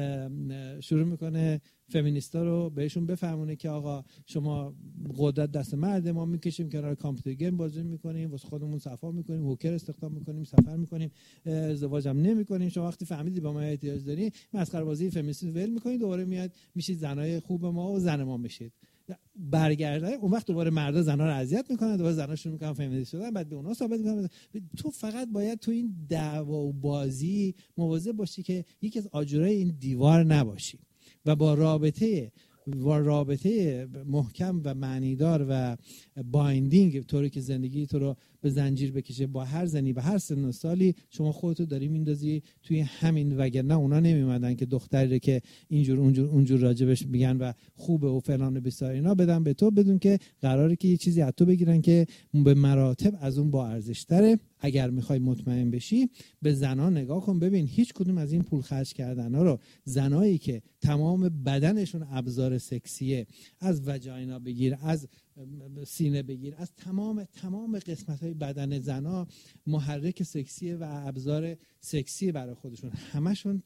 شروع میکنه فمینیستا رو بهشون بفهمونه که آقا شما قدرت دست مرد، ما میکشیم کنار، کامپیوتر گیم بازی میکنیم، واسه خودمون صفا میکنیم، هوکر استخدام میکنیم، سفر میکنیم، ازدواج هم نمیکنیم. شما وقتی فهمیدی با ما احتیاج داری، مسخره بازی فمینیست ول میکنید، دوباره میاد میشید زنای خوب ما و زن ما میشید. برگرده اون وقت دوباره مردا زنا رو اذیت میکنن، دوباره زنا شروع میکنن فمینیست شدن، بعد به اونا ثابت میکنن. تو فقط باید تو این دعوا و بازی مواظب باشی که یکی از آجرای این دیوار نباشی و با رابطه با رابطه محکم و معنیدار و بایندینگ طوری که زندگی تو رو به زنجیر بکشه با هر زنی به هر سن و سالی، شما خودتو داری میندازی توی همین. وگرنه اونا نمیومدن که دختری که اینجور اونجور اونجور راجبش میگن و خوبه و فلان و بیسار اینا بدن به تو، بدون که قراره که یه چیزی از تو بگیرن که به مراتب از اون با ارزش تره. اگر میخوای مطمئن بشی به زنا نگاه کن، ببین هیچ کدوم از این پول خرج کردن ها رو زنایی که تمام بدنشون ابزار سکسیه، از وجاینا بگیر، از سینه بگیر، از تمام تمام قسمت‌های بدن زنا محرک سکسیه و ابزار سکسی برای خودشون، همشون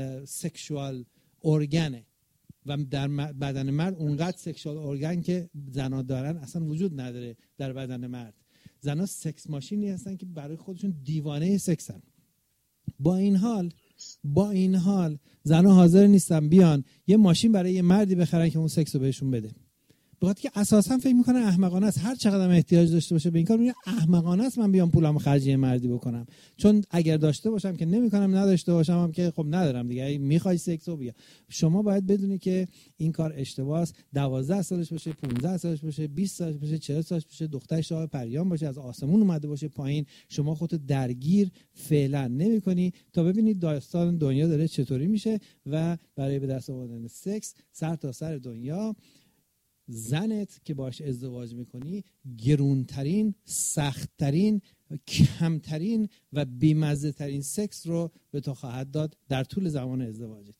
سکشوال ارگنه و در بدن مرد اونقدر سکشوال ارگن که زنا دارن اصلا وجود نداره در بدن مرد. زنا سکس ماشینی هستن که برای خودشون دیوانه سکسن. با این حال با این حال زنا حاضر نیستن بیان یه ماشین برای یه مردی بخرن که اون سکس رو بهشون بده. بخاطر که اساسا فکر میکنن احمقانه است، هر چقدر احتیاج داشته باشه به این کار، میگه احمقانه است من بیام پولامو خرج یه مردی بکنم، چون اگر داشته باشم که نمیکنم، نداشته باشم هم که خب ندارم دیگه. میخوای سکس رو بیا. شما باید بدونی که این کار اشتباهه است. دوازده سالش باشه، پانزده سالش باشه، بیست سالش باشه، چهل سالش باشه، دختر شاه پریان باشه، از آسمون اومده باشه پایین، شما خودت درگیر فعلا نمیکنی تا ببینید داستان دنیا داره چطوری میشه و برای به دست آوردن سکس سر تا سر دنیا زنت که باش ازدواج میکنی گرونترین، سختترین، کمترین و بیمزه ترین سکس رو به تو خواهد داد در طول زمان ازدواجت.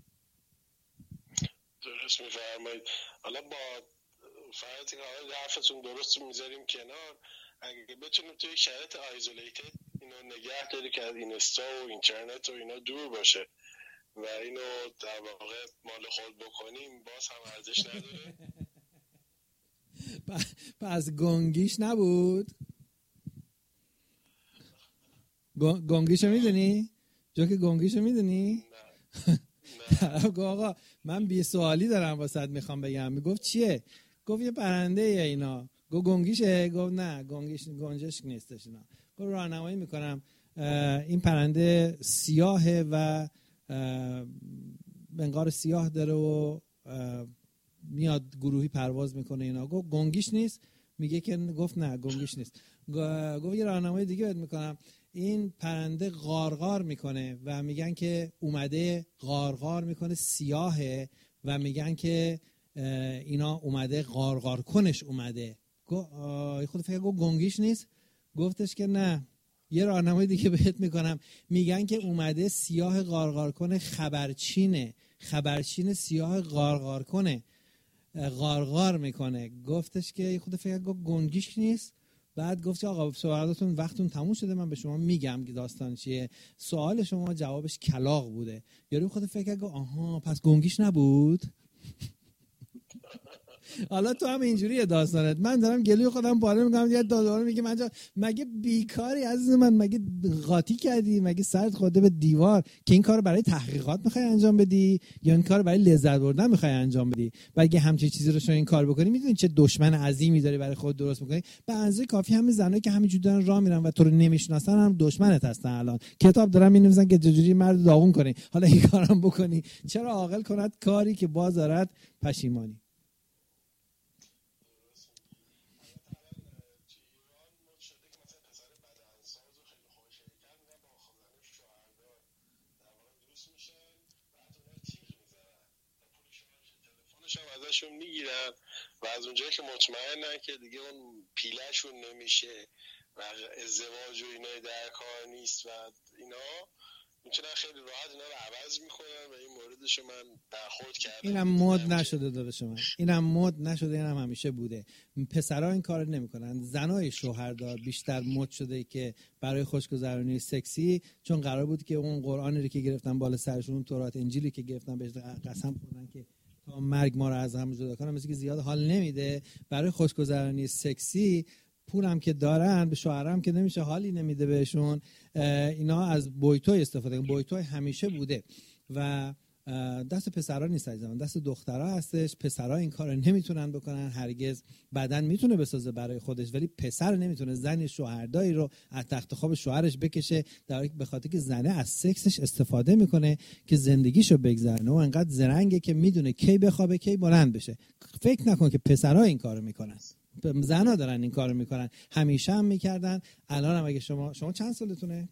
درست میفرمایید. حالا با فرضی که حالا حرفتون درست میذاریم کنار، اگه بتونیم توی شرایط آیزولیتد اینو نگه داری که از اینستا و اینترنت و اینا دور باشه و اینو در واقع مال خود بکنیم، باز هم ارزش نداره. پس گنگیش نبود. گنگیشو میدونی؟ جو که گنگیشو میدونی؟ نه. آقا من بی سوالی دارم واسط میخوام بگم. میگفت چیه؟ گفت یه پرنده ای اینا. گفت گنگیشه؟ گفت نه گنگیش گنجش نیستش اینا. گفت راهنمایی میکنم، این پرنده سیاهه و منقار سیاه داره و میاد گروهی پرواز میکنه اینا. گفت گنگیش نیست؟ میگه که گفت نه گنگیش نیست. گفت یه راهنمای دیگه بهت میکنم، این پرنده غارغار میکنه و میگن که اومده غارغار میکنه سیاهه و میگن که اینا اومده غارغار کنش اومده. خود فکر گفت گنگیش نیست؟ گفتش که نه یه راهنمای دیگه بهت میکنم، میگن که اومده سیاه غارغار کنه خبرچینه، خبرچین سیاه غارغار کنه غارغار میکنه. گفتش که خود فکر گفت گنگیش نیست. بعد گفت آقا سوالاتون وقتتون تموم شده، من به شما میگم که داستان چیه. سوال شما جوابش کلاغ بوده. یارو خود فکر گفت آها پس گنگیش نبود. حالا تو هم اینجوریه داستانت. من دارم گلوی خودم پاره میکنم، یه دادوار میگه من مگه بیکاری عزیز من؟ مگه قاطی کردی؟ مگه سرت خورده به دیوار که این کارو برای تحقیقات میخوای انجام بدی یا این کارو برای لذت بردن میخوای انجام بدی؟ و اگه همچین چیزی رو شما این کار بکنی، میدونی چه دشمن عظیمی داری برای خود درست میکنی. به اندازه کافی همین زنایی که همینجوری دارن راه میرن و تو رو نمیشناسن هم دشمنت هستن. الان کتاب دارن مینویسن که چجوری مرد داغون کنی، حالا این کارم بکنی. چرا عاقل کند کاری که باز دارد پشیمانی. ازشون میگیرن و از اونجایی که مطمئنن که دیگه اون پیلهشون نمیشه و ازدواج و اینا در کار نیست و اینا، میتونن خیلی راحت اینا رو عوض میکنن و این موردشو من برخورد کردم. اینم مد نشده داداش من، اینم مد نشده، اینم همیشه بوده. پسرا این کارو نمیکنن، زنای شوهردار بیشتر مد شده که برای خوشگذرانی سکسی، چون قرار بود که اون قرآنی که گرفتن بالا سرشون، اون تورات انجیلی که گرفتن بهش قسم خوردن که تا مرگ ما رو از هم جدا کنه، مثل که زیاد حال نمیده. برای خوشگذرانی سکسی پولم که دارن، به شوهرام که نمیشه، حالی نمیده بهشون. اینا از بویتوی استفاده کنن. بویتوی همیشه بوده و دست پسرا نیست عزیزان، دست دخترها هستش. پسرا این کارو نمیتونن بکنن هرگز. بدن میتونه بسازه برای خودش ولی پسر نمیتونه. زن شوهرداری رو از تخت خواب شوهرش بکشه، در حالی که به خاطر که زنه از سکسش استفاده میکنه که زندگیشو بگذرونه و انقدر زرنگه که میدونه کی بخوابه کی بلند بشه. فکر نکن که پسرا این کارو میکنن، زنا دارن این کارو میکنن. همیشه هم میکردن. الان هم اگه شما شما چند سالتونه؟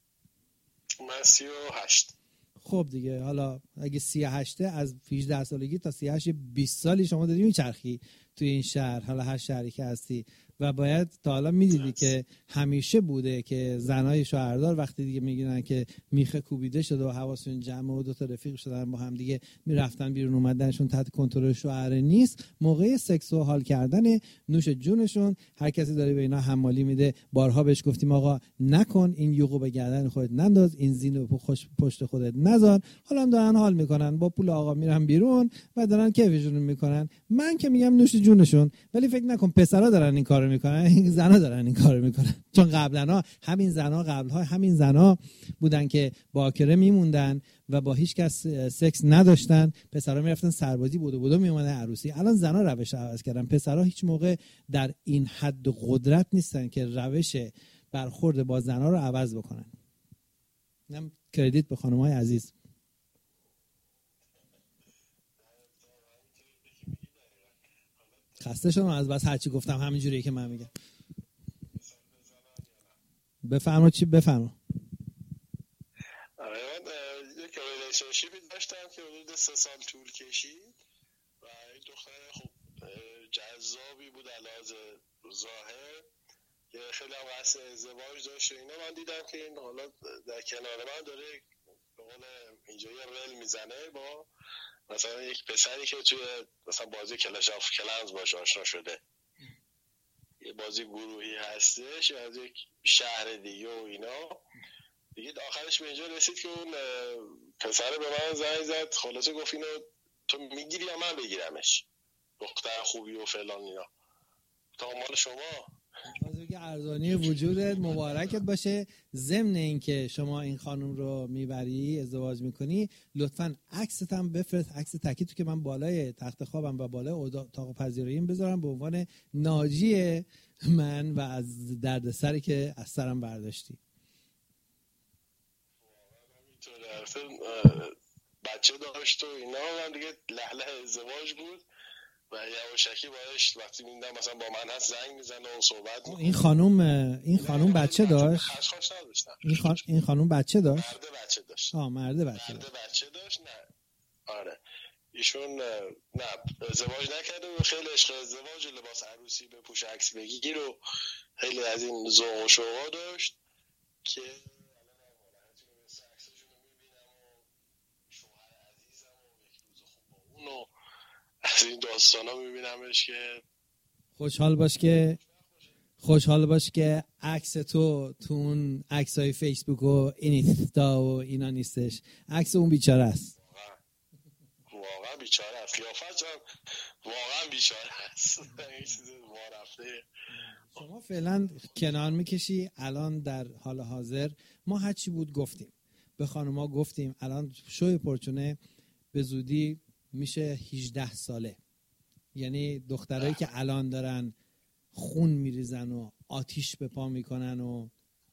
من سی و هشت. خب دیگه حالا اگه سی و هشت، از هجده سالگی تا سی و هشت، بیست سالی شما داری میچرخی توی این شهر، حالا هر شهری که هستی، و باید تا حالا میدیدی که همیشه بوده که زنای شوهردار وقتی دیگه میگیرن که میخه کوبیده شده و حواسشون جمعه و دو تا رفیق شدن با هم دیگه میرفتن بیرون اومدنشون تحت کنترل شوهر نیست، موقع سکس و حال کردن نوش جونشون هر کسی داره به اینا حمالی میده. بارها بهش گفتیم آقا نکن، این یوغو به گردن خودت ننداز، این زینو پشت خودت نذار. حالا هم دارن حال میکنن، با پول آقا میرن بیرون و دارن کیفشون میکنن. من که میگم نوش جونشون، ولی فکر نکن پسرا دارن این کارو میکنن، این زنا دارن این کارو میکنن. چون قبلا همین زنا قبلها همین زنا بودن که باکره میموندن و با هیچ کس سکس نداشتن. پسرا میرفتن سربازی، بودو بودو میومدن عروسی. الان زنا روش عوض کردن. پسرا هیچ موقع در این حد قدرت نیستن که روش برخورد با زنا رو عوض بکنن. اینم کردیت به خانم‌های عزیز. خسته شدم از بس هرچی گفتم همینجوریه که من میگم. بفرما. چی بفرما؟ آره من یک ریلیشنشیپی داشتم که حدود سه سال طول کشید و این دختر خب جذابی بود علاوه ظاهر که خیلی هم قصد ازدواج داشت و اینا. من دیدم که این حالا در کنار من داره به قول اینجا یه رل میزنه با مثلا یک پسری که توی مثلا بازی کلش آف کلنز باش آشنا شده، یه بازی گروهی هستش از یک شهر دیگه و اینا دیگه. آخرش به اینجا رسید که اون پسر به من زنگ زد، خلاصه گفت اینو تو میگیری یا من بگیرمش، دختر خوبی و فلان اینا. تا مال شما بازرگی ارزانی وجودت مبارکت باشه. ضمن این که شما این خانم رو میبری ازدواج میکنی، لطفاً عکست هم بفرست، عکس تکی تو که من بالای تخت خوابم و بالای اتاق پذیراییم بذارم به عنوان ناجی من و از دردسری که از سرم برداشتی. بچه داشت و اینا و دیگه لهله ازدواج بود و یواشکی باش وقتی میدم مثلا با من هست زنگ میزنه و صحبت میکنه. این خانوم این خانوم بچه داشت؟ خشخاش نداشتم. این خان... این خانوم بچه داشت؟ مرده بچه داشت. آه مرده بچه مرده داشت. بچه داشت. نه آره ایشون نه ازدواج نکرده و خیلی عشق ازدواج و لباس عروسی بپوش عکس بگیر و خیلی از این ذوق و شوقا داشت که از این داستانا میبینمش که خوشحال باش که خوشحال باش که عکس تو تو اون عکسای فیسبوک و اینستا و اینا نیستش. عکس اون بیچاره است. واقعا واقعا بیچاره است. قیافت هم واقعا بیچاره هست. این چیز وارفته. شما فعلا کنار میکشی. الان در حال حاضر ما هرچی بود گفتیم، به خانوما گفتیم. الان شوی پرچونه به زودی میشه هجده ساله، یعنی دخترایی که الان دارن خون میریزن و آتیش به پا میکنن و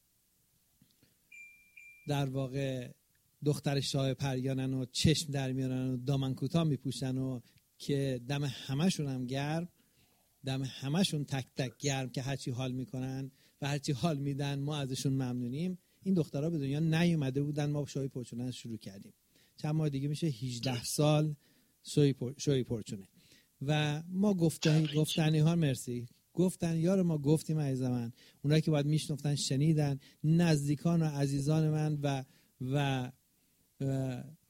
در واقع دختر شاه پریانن و چشم در میارن و دامن کوتاه میپوشن و که دم همشون هم گرم، دم همشون تک تک گرم که هرچی حال میکنن و هرچی حال میدن ما ازشون ممنونیم. این دخترها به دنیا نیومده بودن، ما شوی پرچونه شروع کردیم. چند ماه دیگه میشه هجده سال شوی پر... شوی پرچونه و ما گفتنی گفتنی ها مرسی گفتن یار ما گفتیم عزیز من، اونایی که باید میشنفتن شنیدن، نزدیکان و عزیزان من و و